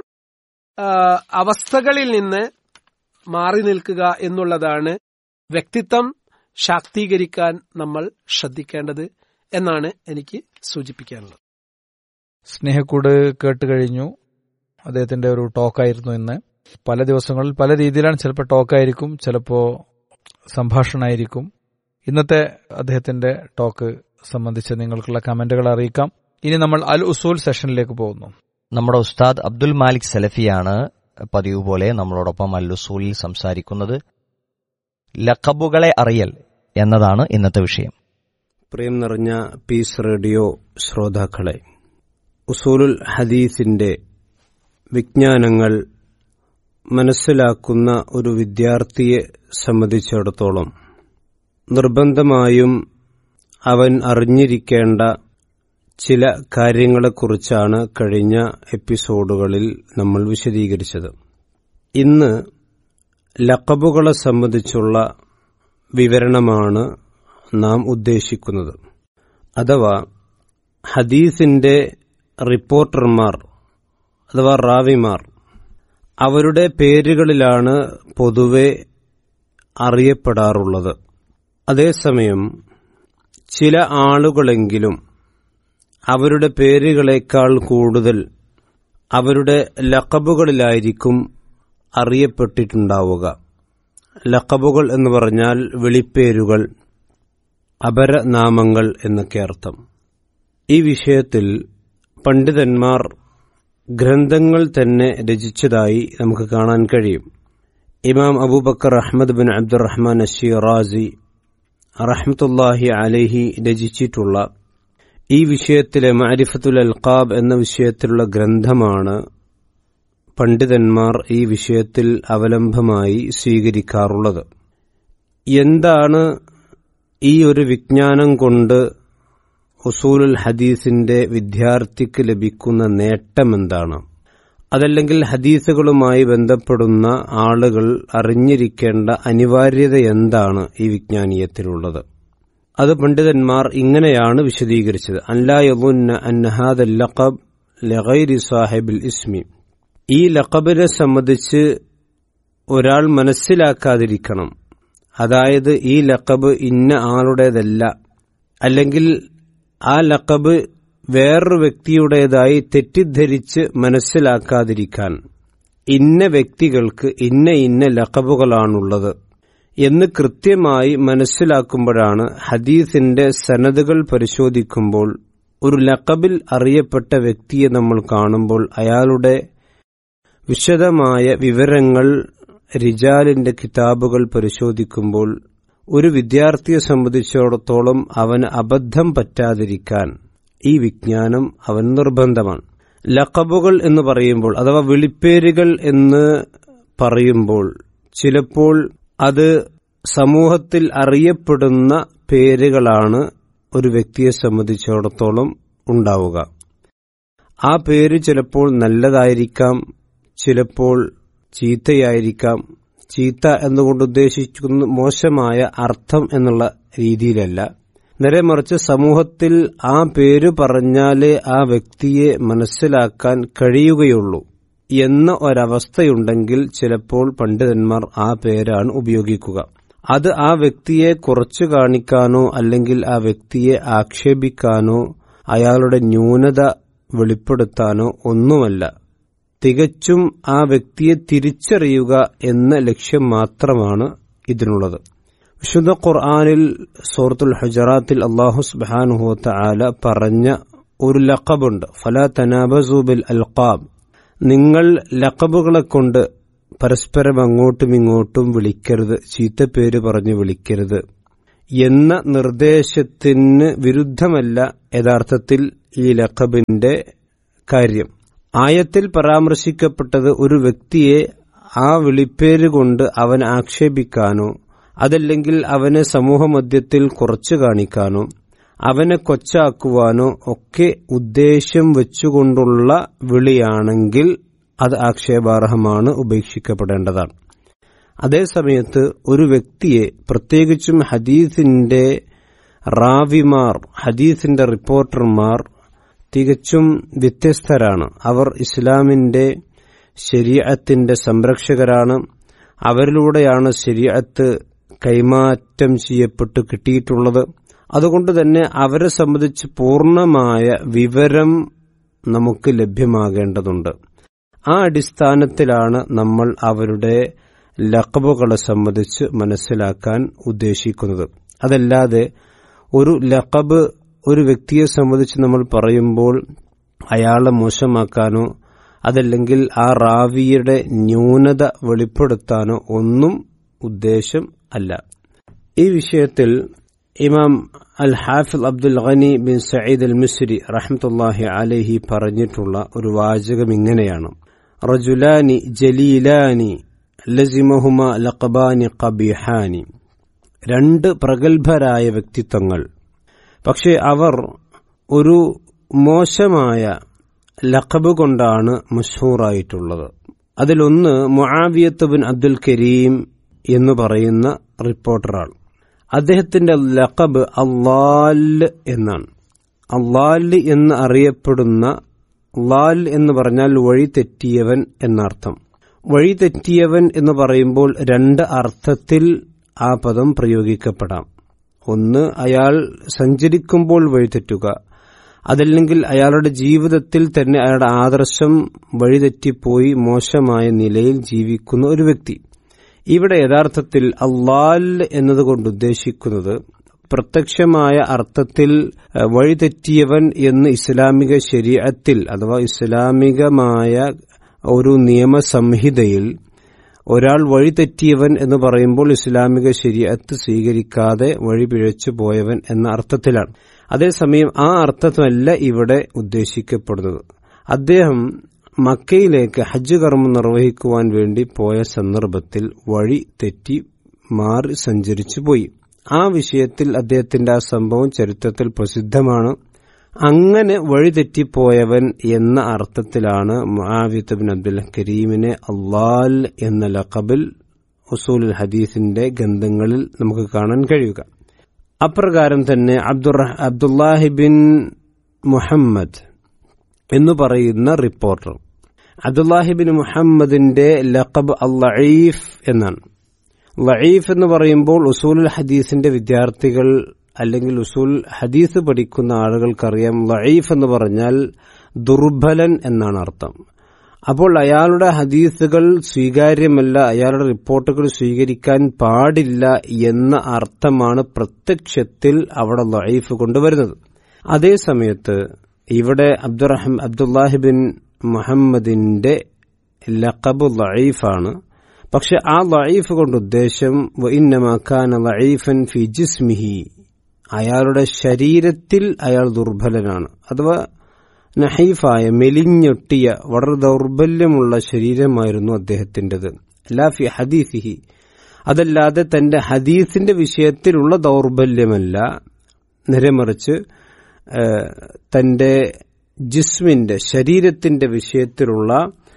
അവസ്ഥകളിൽ നിന്ന് മാറി നിൽക്കുക എന്നുള്ളതാണ് വ്യക്തിത്വം ശാക്തീകരിക്കാൻ നമ്മൾ ശ്രദ്ധിക്കേണ്ടത് എന്നാണ് എനിക്ക് സൂചിപ്പിക്കാനുള്ളത്. സ്നേഹക്കൂട് കേട്ടുകഴിഞ്ഞു. അദ്ദേഹത്തിന്റെ ഒരു ടോക്കായിരുന്നു ഇന്ന്. പല ദിവസങ്ങളിൽ പല രീതിയിലാണ്. ചിലപ്പോൾ ടോക്കായിരിക്കും, ചിലപ്പോൾ സംഭാഷണമായിരിക്കും. ഇന്നത്തെ അദ്ദേഹത്തിന്റെ ടോക്ക് സംബന്ധിച്ച് നിങ്ങൾക്കുള്ള കമന്റുകൾ അറിയിക്കാം. ഇനി നമ്മൾ അൽ ഉസൂൽ സെഷനിലേക്ക് പോകുന്നു. നമ്മുടെ ഉസ്താദ് അബ്ദുൽ മാലിക് സലഫിയാണ് പതിവ് പോലെ നമ്മളോടൊപ്പം അൽ ഉസൂലിൽ സംസാരിക്കുന്നത്. ലഖബുകളെ അറിയൽ എന്നതാണ് ഇന്നത്തെ വിഷയം. പ്രിയം നിറഞ്ഞ പീസ് റേഡിയോ ശ്രോതാക്കളെ, ഉസൂലുൽ ഹദീസിന്റെ വിജ്ഞാനങ്ങൾ മനസ്സിലാക്കുന്ന ഒരു വിദ്യാർത്ഥിയെ സംബന്ധിച്ചിടത്തോളം നിർബന്ധമായും അവൻ അറിഞ്ഞിരിക്കേണ്ട ചില കാര്യങ്ങളെക്കുറിച്ചാണ് കഴിഞ്ഞ എപ്പിസോഡുകളിൽ നമ്മൾ വിശദീകരിച്ചത്. ഇന്ന് ലഖബുകളെ സംബന്ധിച്ചുള്ള വിവരണമാണ് നാം ഉദ്ദേശിക്കുന്നത്. അഥവാ ഹദീസിന്റെ റിപ്പോർട്ടർമാർ അഥവാ റാവിമാർ, അവരുടെ പേരുകളിലാണ് പൊതുവെ അറിയപ്പെടാറുള്ളത്. അതേസമയം ചില ആളുകളെങ്കിലും അവരുടെ പേരുകളേക്കാൾ കൂടുതൽ അവരുടെ ലഖബുകളിലായിരിക്കും അറിയപ്പെട്ടിട്ടുണ്ടാവുക. ലഖബുകൾ എന്ന് പറഞ്ഞാൽ വിളിപ്പേരുകൾ, അപരനാമങ്ങൾ എന്നൊക്കെ അർത്ഥം. ഈ വിഷയത്തിൽ പണ്ഡിതന്മാർ ഗ്രന്ഥങ്ങൾ തന്നെ രചിച്ചതായി നമുക്ക് കാണാൻ കഴിയും. ഇമാം അബൂബക്കർ അഹ്മദ് ബിൻ അബ്ദുറഹ്മാൻ അശ്ശിറാസി റഹ്മത്തുള്ളാഹി അലൈഹി രചിച്ചിട്ടുള്ള ഈ വിഷയത്തിലെ മഅരിഫത്തുൽ അൽഖാബ് എന്ന വിഷയത്തിലുള്ള ഗ്രന്ഥമാണ് പണ്ഡിതന്മാർ ഈ വിഷയത്തിൽ അവലംബമായി സ്വീകരിക്കാറുള്ളത്. എന്താണ് ഈ ഒരു വിജ്ഞാനം കൊണ്ട് ഉസൂലുൽ ഹദീസിന്റെ വിദ്യാർത്ഥിക്ക് ലഭിക്കുന്ന നേട്ടമെന്താണ്? അതല്ലെങ്കിൽ ഹദീസുകളുമായി ബന്ധപ്പെടുന്ന ആളുകൾ അറിഞ്ഞിരിക്കേണ്ട അനിവാര്യത എന്താണ് ഈ വിജ്ഞാനീയത്തിലുള്ളത്? അത് പണ്ഡിതന്മാർ ഇങ്ങനെയാണ് വിശദീകരിച്ചത്. അല്ലാ യظن അന്ന ഹാദൽ ലഖബ് ലഗൈരി സാഹിബിൽ ഇസ്മി. ഈ ലഖബിനെ സംബന്ധിച്ച് ഒരാൾ മനസ്സിലാക്കാതിരിക്കണം. അതായത് ഈ ലഖബ് ഇന്ന ആളുടേതല്ല, അല്ലെങ്കിൽ ആ ലഖബ് വേറൊരു വ്യക്തിയുടേതായി തെറ്റിദ്ധരിച്ച് മനസ്സിലാക്കാതിരിക്കാൻ, ഇന്ന വ്യക്തികൾക്ക് ഇന്ന ഇന്ന ലഖബുകളാണുള്ളത് എന്ന് കൃത്യമായി മനസ്സിലാക്കുമ്പോഴാണ് ഹദീസിന്റെ സനദുകൾ പരിശോധിക്കുമ്പോൾ ഒരു ലഖബിൽ അറിയപ്പെട്ട വ്യക്തിയെ നമ്മൾ കാണുമ്പോൾ അയാളുടെ വിശദമായ വിവരങ്ങൾ റിജാലിന്റെ കിതാബുകൾ പരിശോധിക്കുമ്പോൾ ഒരു വിദ്യാർത്ഥിയെ സംബന്ധിച്ചിടത്തോളം അവന് അബദ്ധം പറ്റാതിരിക്കാൻ ഈ വിജ്ഞാനം അവൻ നിർബന്ധമാണ്. ലഖബുകൾ എന്ന് പറയുമ്പോൾ അഥവാ വിളിപ്പേരുകൾ എന്ന് പറയുമ്പോൾ ചിലപ്പോൾ അത് സമൂഹത്തിൽ അറിയപ്പെടുന്ന പേരുകളാണ് ഒരു വ്യക്തിയെ സംബന്ധിച്ചിടത്തോളം ഉണ്ടാവുക. ആ പേര് ചിലപ്പോൾ നല്ലതായിരിക്കാം, ചിലപ്പോൾ ചീത്തയായിരിക്കാം. ചീത്ത എന്നുകൊണ്ട് ഉദ്ദേശിക്കുന്ന മോശമായ അർത്ഥം എന്നുള്ള രീതിയിലല്ല, നേരെ മറിച്ച് സമൂഹത്തിൽ ആ പേര് പറഞ്ഞാലേ ആ വ്യക്തിയെ മനസ്സിലാക്കാൻ കഴിയുകയുള്ളൂ എന്ന ഒരവസ്ഥയുണ്ടെങ്കിൽ ചിലപ്പോൾ പണ്ഡിതന്മാർ ആ പേരാണ് ഉപയോഗിക്കുക. അത് ആ വ്യക്തിയെ കുറച്ചു കാണിക്കാനോ അല്ലെങ്കിൽ ആ വ്യക്തിയെ ആക്ഷേപിക്കാനോ അയാളുടെ ന്യൂനത വെളിപ്പെടുത്താനോ ഒന്നുമല്ല, തികച്ചും ആ വ്യക്തിയെ തിരിച്ചറിയുക എന്ന ലക്ഷ്യം മാത്രമാണ് ഇതിനുള്ളത്. വിശുദ്ധ ഖുർആനിൽ സൂറത്തുൽ ഹുജറാത്തിൽ അല്ലാഹു സുബ്ഹാനഹു വ തആല പറഞ്ഞ ഒരു ലഖബുണ്ട്, ഫലാ തനാബസു ബിൽ അൽഖാബ്. നിങ്ങൾ ലഖബുകളെ കൊണ്ട് പരസ്പരം അങ്ങോട്ടും ഇങ്ങോട്ടും വിളിക്കരുത്, ചീത്തപ്പേര് പറഞ്ഞു വിളിക്കരുത് എന്ന നിർദ്ദേശത്തിന് വിരുദ്ധമല്ല യഥാർത്ഥത്തിൽ ഈ ലഖബിന്റെ കാര്യം. ആയത്തിൽ പരാമർശിക്കപ്പെട്ടത് ഒരു വ്യക്തിയെ ആ വിളിപ്പേര് കൊണ്ട് അവൻ ആക്ഷേപിക്കാനോ അതല്ലെങ്കിൽ അവനെ സമൂഹമധ്യത്തിൽ കുറച്ചു കാണിക്കാനോ അവനെ കൊച്ചാക്കുവാനോ ഒക്കെ ഉദ്ദേശ്യം വെച്ചുകൊണ്ടുള്ള വിളിയാണെങ്കിൽ അത് ആക്ഷേപാർഹമാണ്, ഉപേക്ഷിക്കപ്പെടേണ്ടതാണ്. അതേസമയത്ത് ഒരു വ്യക്തിയെ, പ്രത്യേകിച്ചും ഹദീസിന്റെ റാവിമാർ, ഹദീസിന്റെ റിപ്പോർട്ടർമാർ തികച്ചും വ്യത്യസ്തരാണ്. അവർ ഇസ്ലാമിന്റെ ശരീഅത്തിന്റെ സംരക്ഷകരാണ്. അവരിലൂടെയാണ് ശരീഅത്ത് കൈമാറ്റം ചെയ്യപ്പെട്ട് കിട്ടിയിട്ടുള്ളത്. അതുകൊണ്ട് തന്നെ അവരെ സംബന്ധിച്ച് പൂർണ്ണമായ വിവരം നമുക്ക് ലഭ്യമാകേണ്ടതുണ്ട്. ആ അടിസ്ഥാനത്തിലാണ് നമ്മൾ അവരുടെ ലഖബുകളെ സംബന്ധിച്ച് മനസ്സിലാക്കാൻ ഉദ്ദേശിക്കുന്നത്. അതല്ലാതെ ഒരു ലഖബ് ഒരു വ്യക്തിയെ സംബന്ധിച്ച് നമ്മൾ പറയുമ്പോൾ അയാളെ മോശമാക്കാനോ അതല്ലെങ്കിൽ ആ റാവിയുടെ ന്യൂനത വെളിപ്പെടുത്താനോ ഒന്നും ഉദ്ദേശം അല്ല. ഈ വിഷയത്തിൽ ഇമാം അൽ ഹാഫിദ് അബ്ദുൽ ഗനി ബിൻ സഈദ് അൽ മിസ്രി റഹ്മത്തുള്ളാഹി അലൈഹി പറഞ്ഞിട്ടുള്ള ഒരു വാചകം ഇങ്ങനെയാണ്: റജുലാനി ജലീലാനി ലസിമഹുമ ലഖബാനി ഖബീഹാനി. രണ്ട് പ്രഗത്ഭരായ വ്യക്തിത്വങ്ങൾ, പക്ഷെ അവർ ഒരു മോശമായ ലഖബ് കൊണ്ടാണ് മഷ്ഹൂറായിട്ടുള്ളത്. അതിലൊന്ന് മുആവിയത്ത് ബിൻ അബ്ദുൽ കരീം എന്ന് പറയുന്ന റിപ്പോർട്ടറാണ്. അദ്ദേഹത്തിന്റെ ലഖബ് അള്ളാൽ എന്നാണ്. അള്ളാൽ എന്ന് അറിയപ്പെടുന്ന, ലാൽ എന്ന് പറഞ്ഞാൽ വഴിതെറ്റിയവൻ എന്നർത്ഥം. വഴിതെറ്റിയവൻ എന്ന് പറയുമ്പോൾ രണ്ട് അർത്ഥത്തിൽ ആ പദം പ്രയോഗിക്കപ്പെടാം. ഒന്ന്, അയാൾ സഞ്ചരിക്കുമ്പോൾ വഴിതെറ്റുക, അതല്ലെങ്കിൽ അയാളുടെ ജീവിതത്തിൽ തന്നെ അയാളുടെ ആദർശം വഴിതെറ്റിപ്പോയി മോശമായ നിലയിൽ ജീവിക്കുന്ന ഒരു വ്യക്തി. ഇവിടെ യഥാർത്ഥത്തിൽ അള്ളാൽ എന്നതുകൊണ്ട് ഉദ്ദേശിക്കുന്നത് പ്രത്യക്ഷമായ അർത്ഥത്തിൽ വഴിതെറ്റിയവൻ എന്ന് ഇസ്ലാമിക ശരീഅത്തിൽ അഥവാ ഇസ്ലാമികമായ ഒരു നിയമസംഹിതയിൽ ഒരാൾ വഴിതെറ്റിയവൻ എന്ന് പറയുമ്പോൾ ഇസ്ലാമിക ശരീഅത്ത് സ്വീകരിക്കാതെ വഴിപിഴച്ചു പോയവൻ എന്ന അർത്ഥത്തിലാണ്. അതേസമയം ആ അർത്ഥമല്ല ഇവിടെ ഉദ്ദേശിക്കപ്പെടുന്നത്. അദ്ദേഹം മക്കയിലേക്ക് ഹജ്ജ് കർമ്മം നിർവഹിക്കുവാൻ വേണ്ടി പോയ സന്ദർഭത്തിൽ വഴി തെറ്റി മാറി സഞ്ചരിച്ചു പോയി. ആ വിഷയത്തിൽ അദ്ദേഹത്തിന്റെ ആ സംഭവം ചരിത്രത്തിൽ പ്രസിദ്ധമാണ്. അങ്ങനെ വഴിതെറ്റിപ്പോയവൻ എന്ന അർത്ഥത്തിലാണ് മുആവിയത്ത് ബിൻ അബ്ദുൽ കരീമിനെ അള്ളാൽ എന്ന ലഖബിൽ ഉസൂലുൽ ഹദീസിന്റെ ഗ്രന്ഥങ്ങളിൽ നമുക്ക് കാണാൻ കഴിയുക. അപ്രകാരം തന്നെ അബ്ദുല്ലാഹി ബിൻ മുഹമ്മദ് എന്ന് പറയുന്ന റിപ്പോർട്ടർ, അബ്ദുല്ലാഹി ബിൻ മുഹമ്മദിന്റെ ലഖബ് അൽ-ലഈഫ് എന്നാണ്. ലഈഫ് എന്ന് പറയുമ്പോൾ ഉസൂലുൽ ഹദീസിന്റെ വിദ്യാർത്ഥികൾ അല്ലെങ്കിൽ ഉസൂൽ ഹദീസ് പഠിക്കുന്ന ആളുകൾക്കറിയാം, ലഈഫ് എന്ന് പറഞ്ഞാൽ ദുർബലൻ എന്നാണ് അർത്ഥം. അപ്പോൾ അയാളുടെ ഹദീസുകൾ സ്വീകാര്യമല്ല, അയാളുടെ റിപ്പോർട്ടുകൾ സ്വീകരിക്കാൻ പാടില്ല എന്ന അർത്ഥമാണ് പ്രത്യക്ഷത്തിൽ അവിടെ ലഈഫ് കൊണ്ടുവരുന്നത്. അതേസമയത്ത് ഇവിടെ അബ്ദുല്ലാഹി ബിൻ മുഹമ്മദിന്റെ ലഖബ് ലഈഫാണ്. പക്ഷെ ആ ലഈഫ് കൊണ്ട് ഉദ്ദേശം വഇന്നമാ കാന ലഈഫൻ ഫി ജിസ്മിഹി, അയാളുടെ ശരീരത്തിൽ അയാൾ ദുർബലനാണ്. അഥവാ നഹീഫായ, മെലിഞ്ഞൊട്ടിയ, വളരെ ദൗർബല്യമുള്ള ശരീരമായിരുന്നു അദ്ദേഹത്തിൻ്റെത്. ലാ ഫി ഹദീസിഹി, അതല്ലാതെ തന്റെ ഹദീസിന്റെ വിഷയത്തിലുള്ള ദൗർബല്യമല്ല, നേരെമറിച്ച് തന്റെ ജിസ്മിന്റെ, ശരീരത്തിന്റെ വിഷയത്തിലുള്ള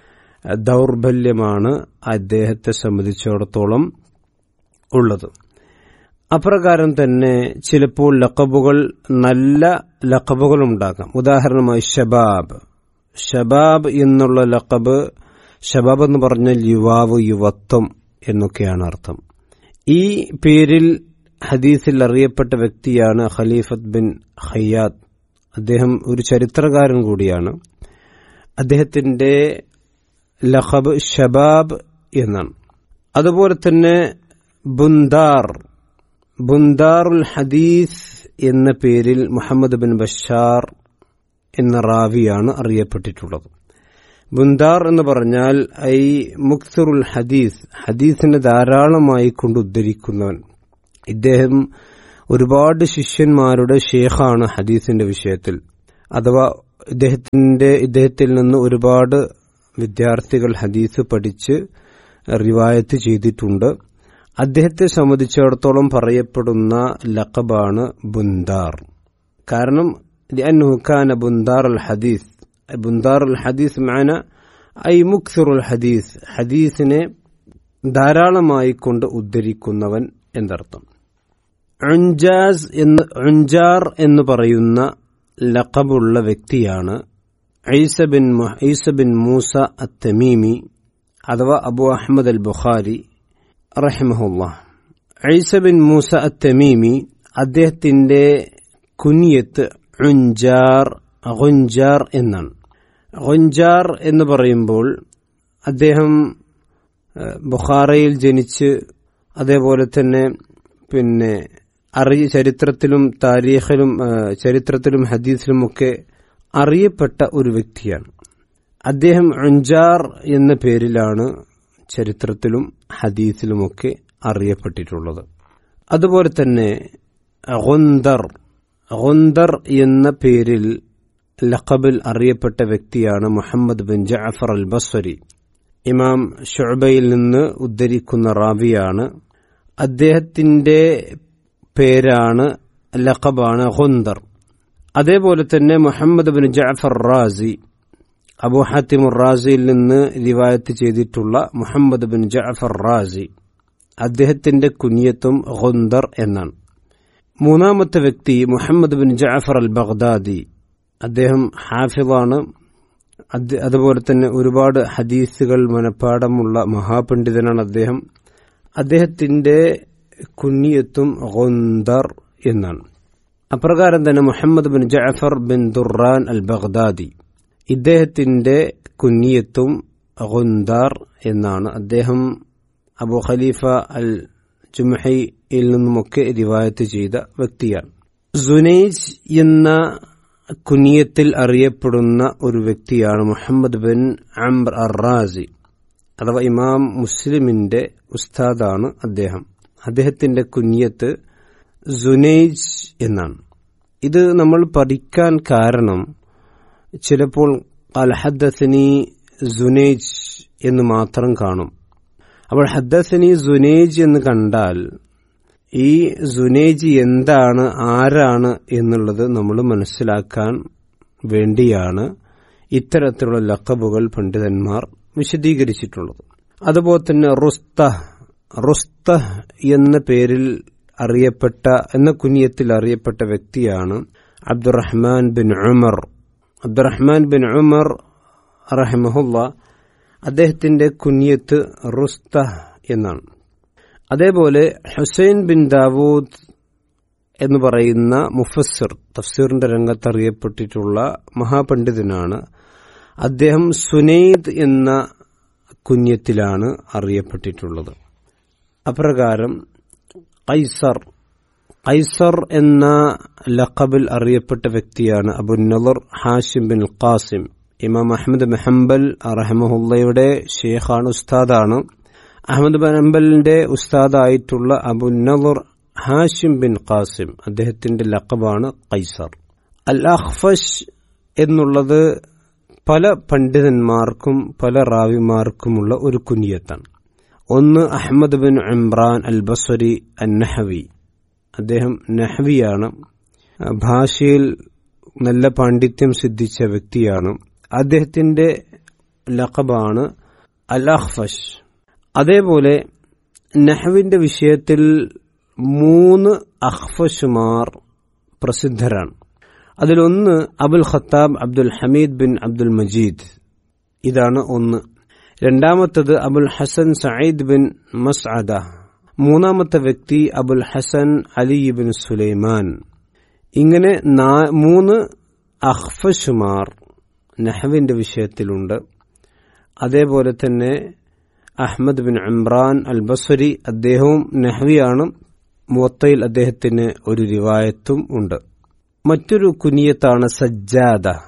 ദൗർബല്യമാണ് അദ്ദേഹത്തെ സംബന്ധിച്ചിടത്തോളം ഉള്ളത്. അപ്രകാരം തന്നെ ചിലപ്പോൾ ലഖബുകൾ, നല്ല ലഖബുകൾ ഉണ്ടാകാം. ഉദാഹരണമായി ഷബാബ് എന്നുള്ള ലഖബ്, ഷബാബ് എന്ന് പറഞ്ഞാൽ യുവാവ്, യുവത്വം എന്നൊക്കെയാണ് അർത്ഥം. ഈ പേരിൽ ഹദീസിൽ അറിയപ്പെട്ട വ്യക്തിയാണ് ഖലീഫത്ത് ബിൻ ഖയ്യാത്ത്. അദ്ദേഹം ഒരു ചരിത്രകാരൻ കൂടിയാണ്. അദ്ദേഹത്തിന്റെ ലഖബ് ഷബാബ് എന്നാണ്. അതുപോലെ തന്നെ ബുന്ദാറുൽ ഹദീസ് എന്ന പേരിൽ മുഹമ്മദ് ബിൻ ബഷാർ എന്ന റാവിയാണ് അറിയപ്പെട്ടിട്ടുള്ളത്. ബുന്ദാർ എന്ന് പറഞ്ഞാൽ ഐ മുക്സിറുൽ ഹദീസ്, ഹദീസിനെ ധാരാളമായി കൊണ്ട് ഉദ്ധരിക്കുന്നവൻ. ഇദ്ദേഹം ഒരുപാട് ശിഷ്യന്മാരുടെ ഷേഖാണ് ഹദീസിന്റെ വിഷയത്തിൽ. അഥവാ ഇദ്ദേഹത്തിൽ നിന്ന് ഒരുപാട് വിദ്യാർത്ഥികൾ ഹദീസ് പഠിച്ച് റിവായത്ത് ചെയ്തിട്ടുണ്ട്. അദ്ദേഹത്തെ സംബന്ധിച്ചിടത്തോളം പറയപ്പെടുന്ന ലഖബാണ് ബുന്ദാർ. കാരണം ലഅന്നഹു കാന ബുന്ദാർ അൽ ഹദീസ്. ബുന്ദാർ അൽ ഹദീസ് മഅന ഐ മുക്സിറുൽ ഹദീസ്, ഹദീസിനെ ധാരാളമായി കൊണ്ട് ഉദ്ധരിക്കുന്നവൻ എന്നർത്ഥം. ഉൻജാർ എന്ന് പറയുന്ന ലഖബുള്ള വ്യക്തിയാണ് ഈസ ബിൻ മൂസ അത്തമീമി അഥവാ അബു അഹ്മദ് അൽ ബുഖാരി റഹിമഹുല്ലാഹ്. ഈസ ബിൻ മൂസ അത്തമീമി, അദ്ദേഹത്തിന്റെ കുനിയത്ത് ഗുൻജാർ എന്നാണ്. ഗുൻജാർ എന്ന് പറയുമ്പോൾ അദ്ദേഹം ബുഖാറയിൽ ജനിച്ച് അതേപോലെ തന്നെ ചരിത്രത്തിലും ചരിത്രത്തിലും ഹദീസിലുമൊക്കെ അറിയപ്പെട്ട ഒരു വ്യക്തിയാണ്. അദ്ദേഹം ഉൻജാർ എന്ന പേരിലാണ് ചരിത്രത്തിലും ഹദീസിലുമൊക്കെ അറിയപ്പെട്ടിട്ടുള്ളത്. അതുപോലെ തന്നെ ഗുന്ദർ എന്ന പേരിൽ ലഖബിൽ അറിയപ്പെട്ട വ്യക്തിയാണ് മുഹമ്മദ് ബിൻ ജഅഫർ അൽ ബസ്രി. ഇമാം ശുഅബയിൽ നിന്ന് ഉദ്ധരിക്കുന്ന റാവിയാണ്. അദ്ദേഹത്തിന്റെ പേരാണ്, ലഖബാണ് ഗുന്ദർ. അതേപോലെ തന്നെ മുഹമ്മദ് ബിൻ ജഅഫർ റാസി, അബൂ ഹാത്തിം റാസിയിൽ നിന്ന് റിവായത്ത് ചെയ്തിട്ടുള്ള മുഹമ്മദ് ബിൻ ജഅഫർ റാസി, അദ്ദേഹത്തിന്റെ കുനിയത്തും ഗുന്ദർ എന്നാണ്. മൂന്നാമത്തെ വ്യക്തി മുഹമ്മദ് ബിൻ ജഅഫർ അൽ ബഗ്ദാദി, അദ്ദേഹം ഹാഫിളാണ്. അതുപോലെ തന്നെ ഒരുപാട് ഹദീസുകൾ മനഃപ്പാടമുള്ള മഹാപണ്ഡിതനാണ് അദ്ദേഹം. അദ്ദേഹത്തിന്റെ കുനിയത്തും ഗുന്ദർ എന്നാണ്. അപ്രകാരം തന്നെ മുഹമ്മദ് ബിൻ ജഅഫർ ബിൻ ദുറാൻ അൽ ബഗ്ദാദി, ഇദ്ദേഹത്തിന്റെ കുനിയത്തും ഗുന്ദർ എന്നാണ്. അദ്ദേഹം അബൂ ഖലീഫ അൽ ജുംഹിയിൽ നിന്നുമൊക്കെ റിവായത്ത് ചെയ്ത വ്യക്തിയാണ്. സുനൈജ് എന്ന കുനിയത്തിൽ അറിയപ്പെടുന്ന ഒരു വ്യക്തിയാണ് മുഹമ്മദ് ബിൻ അംർ അർ-റാസി, അഥവാ ഇമാം മുസ്ലിമിന്റെ ഉസ്താദാണ് അദ്ദേഹം. അദ്ദേഹത്തിന്റെ കുനിയത്ത് സുനൈജ് എന്നാണ്. ഇത് നമ്മൾ പഠിക്കാൻ കാരണം ചിലപ്പോൾ ഖാല ഹദ്ദസനി സുനൈജ് എന്ന് മാത്രം കാണും. അപ്പോൾ ഹദ്ദസനി സുനൈജ് എന്ന് കണ്ടാൽ ഈ സുനൈജ് എന്താണ്, ആരാണ് എന്നുള്ളത് നമ്മൾ മനസ്സിലാക്കാൻ വേണ്ടിയാണ് ഇത്തരത്തിലുള്ള ലഖബുകൾ പണ്ഡിതന്മാർ വിശദീകരിച്ചിട്ടുള്ളത്. അതുപോലെ തന്നെ റുസ്തഹ് എന്ന പേരിൽ അറിയപ്പെട്ട, എന്ന കുനിയത്തിൽ അറിയപ്പെട്ട വ്യക്തിയാണ് അബ്ദുറഹ്മാൻ ബിൻ ഉമർ റഹിമഹുല്ലാ. അദ്ദേഹത്തിന്റെ കുനിയത്ത് റുസ്തഹ് എന്നാണ്. അതേപോലെ ഹുസൈൻ ബിൻ ദാവൂദ് എന്ന് പറയുന്ന മുഫസ്സിർ, തഫ്സീറിന്റെ രംഗത്ത് അറിയപ്പെട്ടിട്ടുള്ള മഹാപണ്ഡിതനാണ്. അദ്ദേഹം സുനൈദ് എന്ന കുനിയത്തിലാണ് അറിയപ്പെട്ടിട്ടുള്ളത്. അപ്രകാരം ഖൈസർ എന്ന ലഖബിൽ അറിയപ്പെട്ട വ്യക്തിയാണ് അബുന്നളർ ഹാഷിം ബിൻ ഖാസിം. ഇമാം അഹ്മദ് ബിൻ ഹംബൽ റഹിമഹുല്ലയുടെ ഷേഖാണ്, ഉസ്താദാണ്. Ahmad bin ഹംബലിന്റെ ഉസ്താദായിട്ടുള്ള അബുന്നളർ Hashim bin Qasem, അദ്ദേഹത്തിന്റെ ലഖബാണ് ഖൈസർ. അൽ അഖ്ഫശ് എന്നുള്ളത് പല പണ്ഡിതന്മാർക്കും പല റാവിമാർക്കുമുള്ള ഒരു കുനിയത്താണ്. ഒന്ന് അഹ്മദ് ബിൻ ഇമ്രാൻ അൽ ബസ്രി അൻ-നഹവി, അദ്ദേഹം നഹവിയാണ്. ഭാഷയിൽ നല്ല പാണ്ഡിത്യം സിദ്ധിച്ച വ്യക്തിയാണ്. അദ്ദേഹത്തിന്റെ ലഖബാണ് അൽ അഖ്ഫശ്. അതേപോലെ നഹവിന്റെ വിഷയത്തിൽ 3 അഖ്ഫശുമാർ പ്രസിദ്ധരാണ്. അതിലൊന്ന് Abul Khattab Abdul Hameed bin Abdul Majeed, ഇതാണ് ഒന്ന്. രണ്ടാമത്തത് അബുൽ ഹസൻ സഈദ് ബിൻ മസ്അദ. മൂന്നാമത്തെ വ്യക്തി അബുൽ ഹസൻ അലി ബിൻ സുലൈമാൻ. ഇങ്ങനെ 3 അഖ്ഫശുമാർ നഹവിന്റെ വിഷയത്തിലുണ്ട്. അതേപോലെ തന്നെ അഹ്മദ് ബിൻ ഇമ്രാൻ അൽ ബസ്രി, അദ്ദേഹവും നഹ്വിയാണ്. മുവത്തയിൽ അദ്ദേഹത്തിന് ഒരു റിവായത്തും ഉണ്ട്. മറ്റൊരു കുനിയത്താണ് സജ്ജാദ.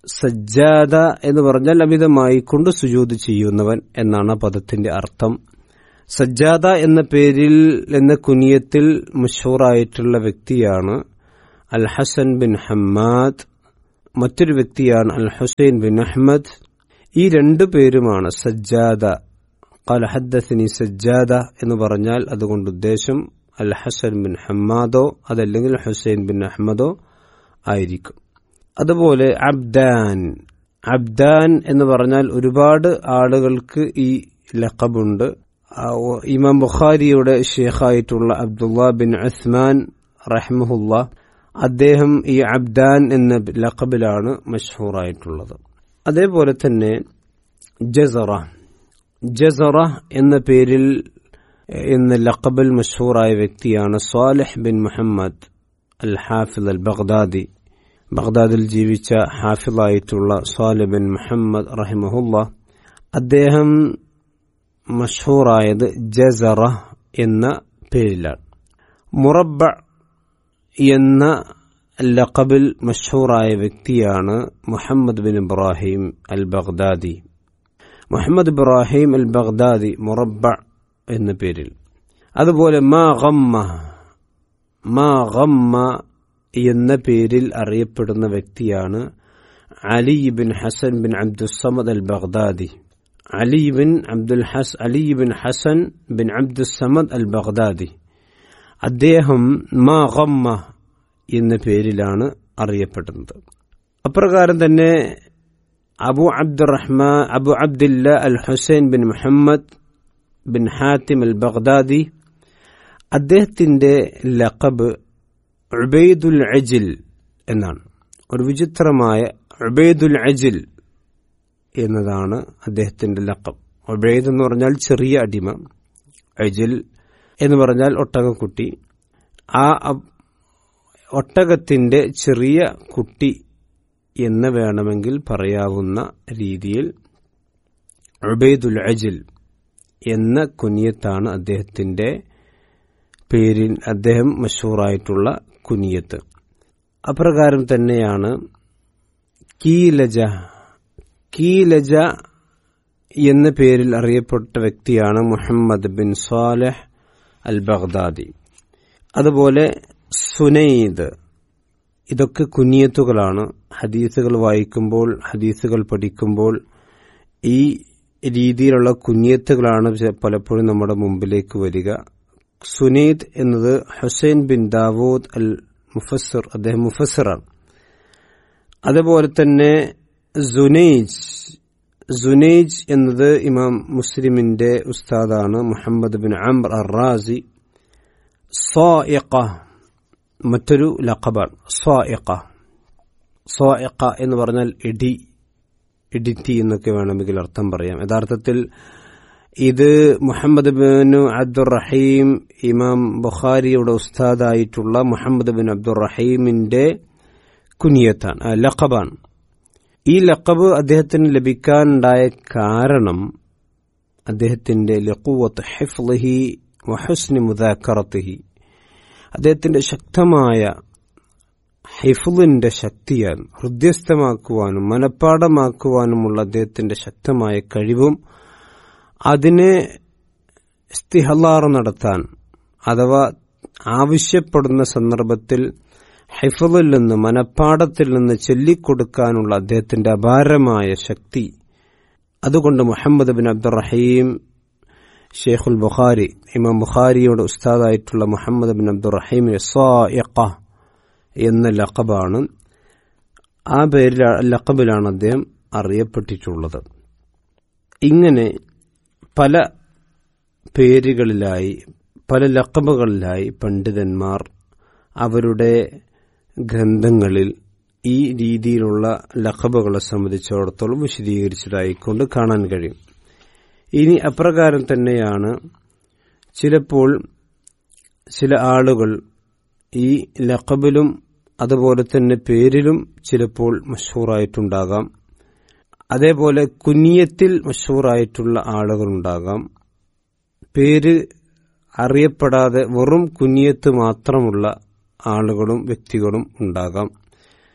സജ്ജാദ എന്ന് പറഞ്ഞാൽ അമിതമായി കൊണ്ട് സുജൂദ് ചെയ്യുന്നവൻ എന്നാണ് പദത്തിന്റെ അർത്ഥം. സജ്ജാദ എന്ന പേരിൽ എന്ന കുനിയത്തിൽ മഷ്ഹൂറായിട്ടുള്ള വ്യക്തിയാണ് അൽ ഹസൻ ബിൻ ഹമ്മാദ്. മറ്റൊരു വ്യക്തിയാണ് അൽ ഹുസൈൻ ബിൻ അഹ്മദ്. ഈ രണ്ടു പേരുമാണ് സജ്ജാദ. ഖാല ഹദ്ദസനി സജ്ജാദ എന്ന് പറഞ്ഞാൽ അതുകൊണ്ട് ഉദ്ദേശം അൽ ഹസൻ ബിൻ ഹമ്മാദോ അതല്ലെങ്കിൽ ഹുസൈൻ ബിൻ അഹ്മദോ ആയിരിക്കും. അതുപോലെ അബ്ദാൻ. അബ്ദാൻ എന്ന് പറഞ്ഞാൽ ഒരുപാട് ആളുകൾക്ക് ഈ ലഖബുണ്ട്. ഇമാം ബുഖാരിയുടെ ഷേഖായിട്ടുള്ള അബ്ദുള്ള ബിൻ ഉസ്മാൻ റഹ്മഹുല്ല അദ്ദേഹം ഈ അബ്ദാൻ എന്ന ലഖബിലാണ് മഷ്ഹൂറായിട്ടുള്ളത്. അതേപോലെ തന്നെ ജസറ എന്ന പേരിൽ എന്ന ലഖബിൽ മഷ്ഹൂറായ വ്യക്തിയാണ് സ്വാലിഹ് ബിൻ മുഹമ്മദ് അൽ ഹാഫിദ് അൽ ബഗ്ദാദി. ബഗ്ദാദിൽ ജീവിച്ച ഹാഫിദായിട്ടുള്ള സ്വാലിഹ് ബിൻ മുഹമ്മദ് റഹിമഹുല്ല അദ്ദേഹം മഷ്ഹൂറായത് ജസറ എന്ന പേരിലാണ്. മുറബ്ബ എന്ന ലഖബിൽ മഷ്ഹൂറായ വ്യക്തിയാണ് മുഹമ്മദ് ബിൻ ഇബ്രാഹിം അൽ ബഗ്ദാദി. മുഹമ്മദ് ഇബ്രാഹിം അൽ ബഗ്ദാദി മുറബ്ബ എന്ന പേരിൽ. അതുപോലെ മാ ഗമ്മ എന്ന പേരിൽ അറിയപ്പെടുന്ന വ്യക്തിയാണ് Ali bin Hassan bin Abdussamad അൽ Baghdadi. Ali bin Hassan bin Abdussamad അൽ ബഗ്ദാദി അദ്ദേഹം മാ ഗമ്മ എന്ന പേരിലാണ് അറിയപ്പെടുന്നത്. അപ്രകാരം തന്നെ അബു അബ്ദില്ല അൽ ഹുസൈൻ ബിൻ മുഹമ്മദ് ബിൻ ഹാത്തിം അൽ ബഗ്ദാദി അദ്ദേഹത്തിന്റെ ലഖബ് ഉബൈദുൽ അജിൽ എന്നാണ്. ഒരു വിചിത്രമായ ഉബൈദുൽ അജിൽ എന്നതാണ് അദ്ദേഹത്തിന്റെ ലഖബ്. ഉബൈദ് എന്ന് പറഞ്ഞാൽ ചെറിയ അടിമ, അജിൽ എന്ന് പറഞ്ഞാൽ ഒട്ടകക്കുട്ടി. ആ ഒട്ടകത്തിന്റെ ചെറിയ കുട്ടി എന്ന് വേണമെങ്കിൽ പറയാവുന്ന രീതിയിൽ ഉബൈദുൽ അജിൽ എന്ന കുനിയത്താണ് അദ്ദേഹത്തിന്റെ പേരിൽ അദ്ദേഹം മഷ്ഹൂറായിട്ടുള്ള കുനിയത്ത്. അപ്രകാരം തന്നെയാണ് കീലജ എന്ന പേരിൽ അറിയപ്പെട്ട വ്യക്തിയാണ് മുഹമ്മദ് ബിൻ സാലിഹ് അൽ ബഗ്ദാദി. അതുപോലെ സുനൈദ്. ഇതൊക്കെ കുനിയത്തുകളാണ്. ഹദീസുകൾ വായിക്കുമ്പോൾ ഹദീസുകൾ പഠിക്കുമ്പോൾ ഈ രീതിയിലുള്ള കുനിയത്തുകളാണ് പലപ്പോഴും നമ്മുടെ മുമ്പിലേക്ക് വരിക. സുനൈദ് എന്നത് ഹുസൈൻ ബിൻ ദാവൂദ് അൽ മുഫസ്സിർ, അദ്ദേഹം മുഫസ്സിറാണ്. അതുപോലെ തന്നെ സുനൈജ് എന്നത് ഇമാം മുസ്ലിമിന്റെ ഉസ്താദാണ് മുഹമ്മദ് ബിൻ അംർ അർ റാസി. സായിഖ മറ്റൊരു ലഖബാണ്. സായിഖ എന്ന് പറഞ്ഞാൽ ഇടിറ്റി എന്നൊക്കെ വേണമെങ്കിൽ അർത്ഥം പറയാം. യഥാർത്ഥത്തിൽ ഇത് മുഹമ്മദ് ബിൻ അബ്ദുറഹീം ഇമാം ബുഖാരിയുടെ ഉസ്താദായിട്ടുള്ള മുഹമ്മദ് ബിൻ അബ്ദുറഹീമിന്റെ കുനിയത്താണ്, ലഖബാണ്. ഈ ലഖബ് അദ്ദേഹത്തിന് ലഭിക്കാനുണ്ടായ കാരണം അദ്ദേഹത്തിന്റെ ലഖുവത്ത് ഹിഫ്ളിഹി വഹുസ്നി മുദാക്കറത്തിഹി, അദ്ദേഹത്തിന്റെ ശക്തമായ ഹിഫ്ളിന്റെ ശക്തിയാണ്. ഹൃദ്യസ്ഥമാക്കുവാനും മനഃപ്പാടമാക്കുവാനുമുള്ള അദ്ദേഹത്തിന്റെ ശക്തമായ കഴിവും അതിനെ ഇസ്തിഹ്ലാർ നടത്താൻ അഥവാ ആവശ്യപ്പെടുന്ന സന്ദർഭത്തിൽ ഹിഫ്ളിൽ നിന്ന് മനഃപ്പാടത്തിൽ നിന്ന് ചൊല്ലിക്കൊടുക്കാനുള്ള അദ്ദേഹത്തിന്റെ അപാരമായ ശക്തി. അതുകൊണ്ട് മുഹമ്മദ് ബിൻ അബ്ദുറഹീം ഷെയ്ഖുൽ ബുഖാരി ഇമാം ബുഖാരിയുടെ ഉസ്താദായിട്ടുള്ള മുഹമ്മദ് ബിൻ അബ്ദുറഹീമിന് സായിഖ എന്ന ലഖബാണ്. ആ ലഖബിലാണ് അദ്ദേഹം അറിയപ്പെട്ടിട്ടുള്ളത്. ഇങ്ങനെ പല പേരുകളിലായി പല ലഖബുകളിലായി പണ്ഡിതന്മാർ അവരുടെ ഗ്രന്ഥങ്ങളിൽ ഈ രീതിയിലുള്ള ലഖബുകളെ സംബന്ധിച്ചിടത്തോളം വിശദീകരിച്ചതായിക്കൊണ്ട് കാണാൻ കഴിയും. ഇനി അപ്രകാരം തന്നെയാണ് ചിലപ്പോൾ ചില ആളുകൾ ഈ ലഖബിലും അതുപോലെ തന്നെ പേരിലും ചിലപ്പോൾ മഷ്ഹൂറായിട്ടുണ്ടാകാം. അതേപോലെ കുനിയത്തിൽ മഷ്ഹൂറായിട്ടുള്ള ആളുകളുണ്ടാകാം. പേര് അറിയപ്പെടാതെ വെറും കുനിയത്ത് മാത്രമുള്ള ആളുകളും വ്യക്തികളും ഉണ്ടാകാം.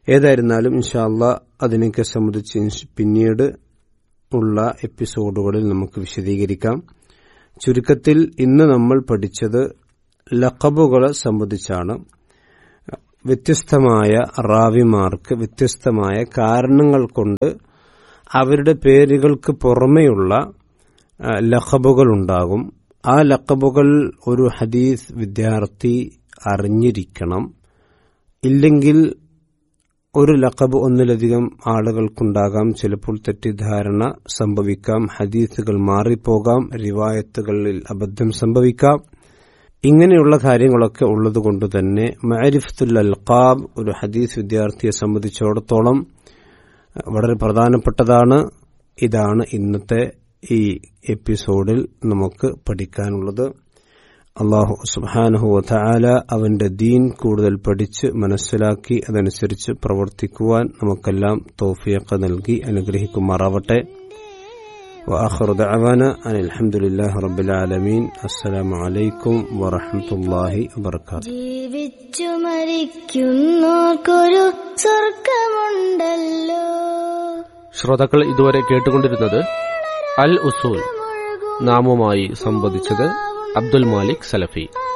ഏതായിരുന്നാലും ഇൻഷാ അല്ലാഹ് അതിനൊക്കെ സംബന്ധിച്ച് പിന്നീട് ഉള്ള എപ്പിസോഡുകളിൽ നമുക്ക് വിശദീകരിക്കാം. ചുരുക്കത്തിൽ ഇന്ന് നമ്മൾ പഠിച്ചത് ലഖബുകളെ സംബന്ധിച്ചാണ്. വ്യത്യസ്തമായ റാവിമാർക്ക് വ്യത്യസ്തമായ കാരണങ്ങൾ കൊണ്ട് അവരുടെ പേരുകൾക്ക് പുറമെയുള്ള ലഖബുകൾ ഉണ്ടാകും. ആ ലഖബുകൾ ഒരു ഹദീസ് വിദ്യാർത്ഥി അറിഞ്ഞിരിക്കണം. ഇല്ലെങ്കിൽ ഒരു ലഖബ് ഒന്നിലധികം ആളുകൾക്കുണ്ടാകാം. ചിലപ്പോൾ തെറ്റിദ്ധാരണ സംഭവിക്കാം, ഹദീസുകൾ മാറിപ്പോകാം, റിവായത്തുകളിൽ അബദ്ധം സംഭവിക്കാം. ഇങ്ങനെയുള്ള കാര്യങ്ങളൊക്കെ ഉള്ളതുകൊണ്ട് തന്നെ മഅരിഫത്തുൽ അൽഖാബ് ഒരു ഹദീസ് വിദ്യാർത്ഥിയെ സംബന്ധിച്ചിടത്തോളം വളരെ പ്രധാനപ്പെട്ടതാണ്. ഇതാണ് ഇന്നത്തെ ഈ എപ്പിസോഡിൽ നമുക്ക് പഠിക്കാനുള്ളത്. അല്ലാഹു സുബ്ഹാനഹു വ തആല അവന്റെ ദീൻ കൂടുതൽ പഠിച്ച് മനസ്സിലാക്കി അതനുസരിച്ച് പ്രവർത്തിക്കുവാൻ നമുക്കെല്ലാം തൗഫീഖ് നൽകി അനുഗ്രഹിക്കുമാറാവട്ടെ. وآخر دعوانا أن الحمد لله رب العالمين. السلام عليكم ورحمة الله وبركاته. ജീവിച്ചു മരിക്കുന്നോർക്കൊരു സ്വർഗ്ഗമുണ്ടല്ലോ. ശ്രോതാക്കൾ ഇതുവരെ കേട്ടുകൊണ്ടിരുന്നത് അൽ ഉസൂൽ, നാമുമായി സംവദിച്ചത് അബ്ദുൽ മാലിക് സലഫി.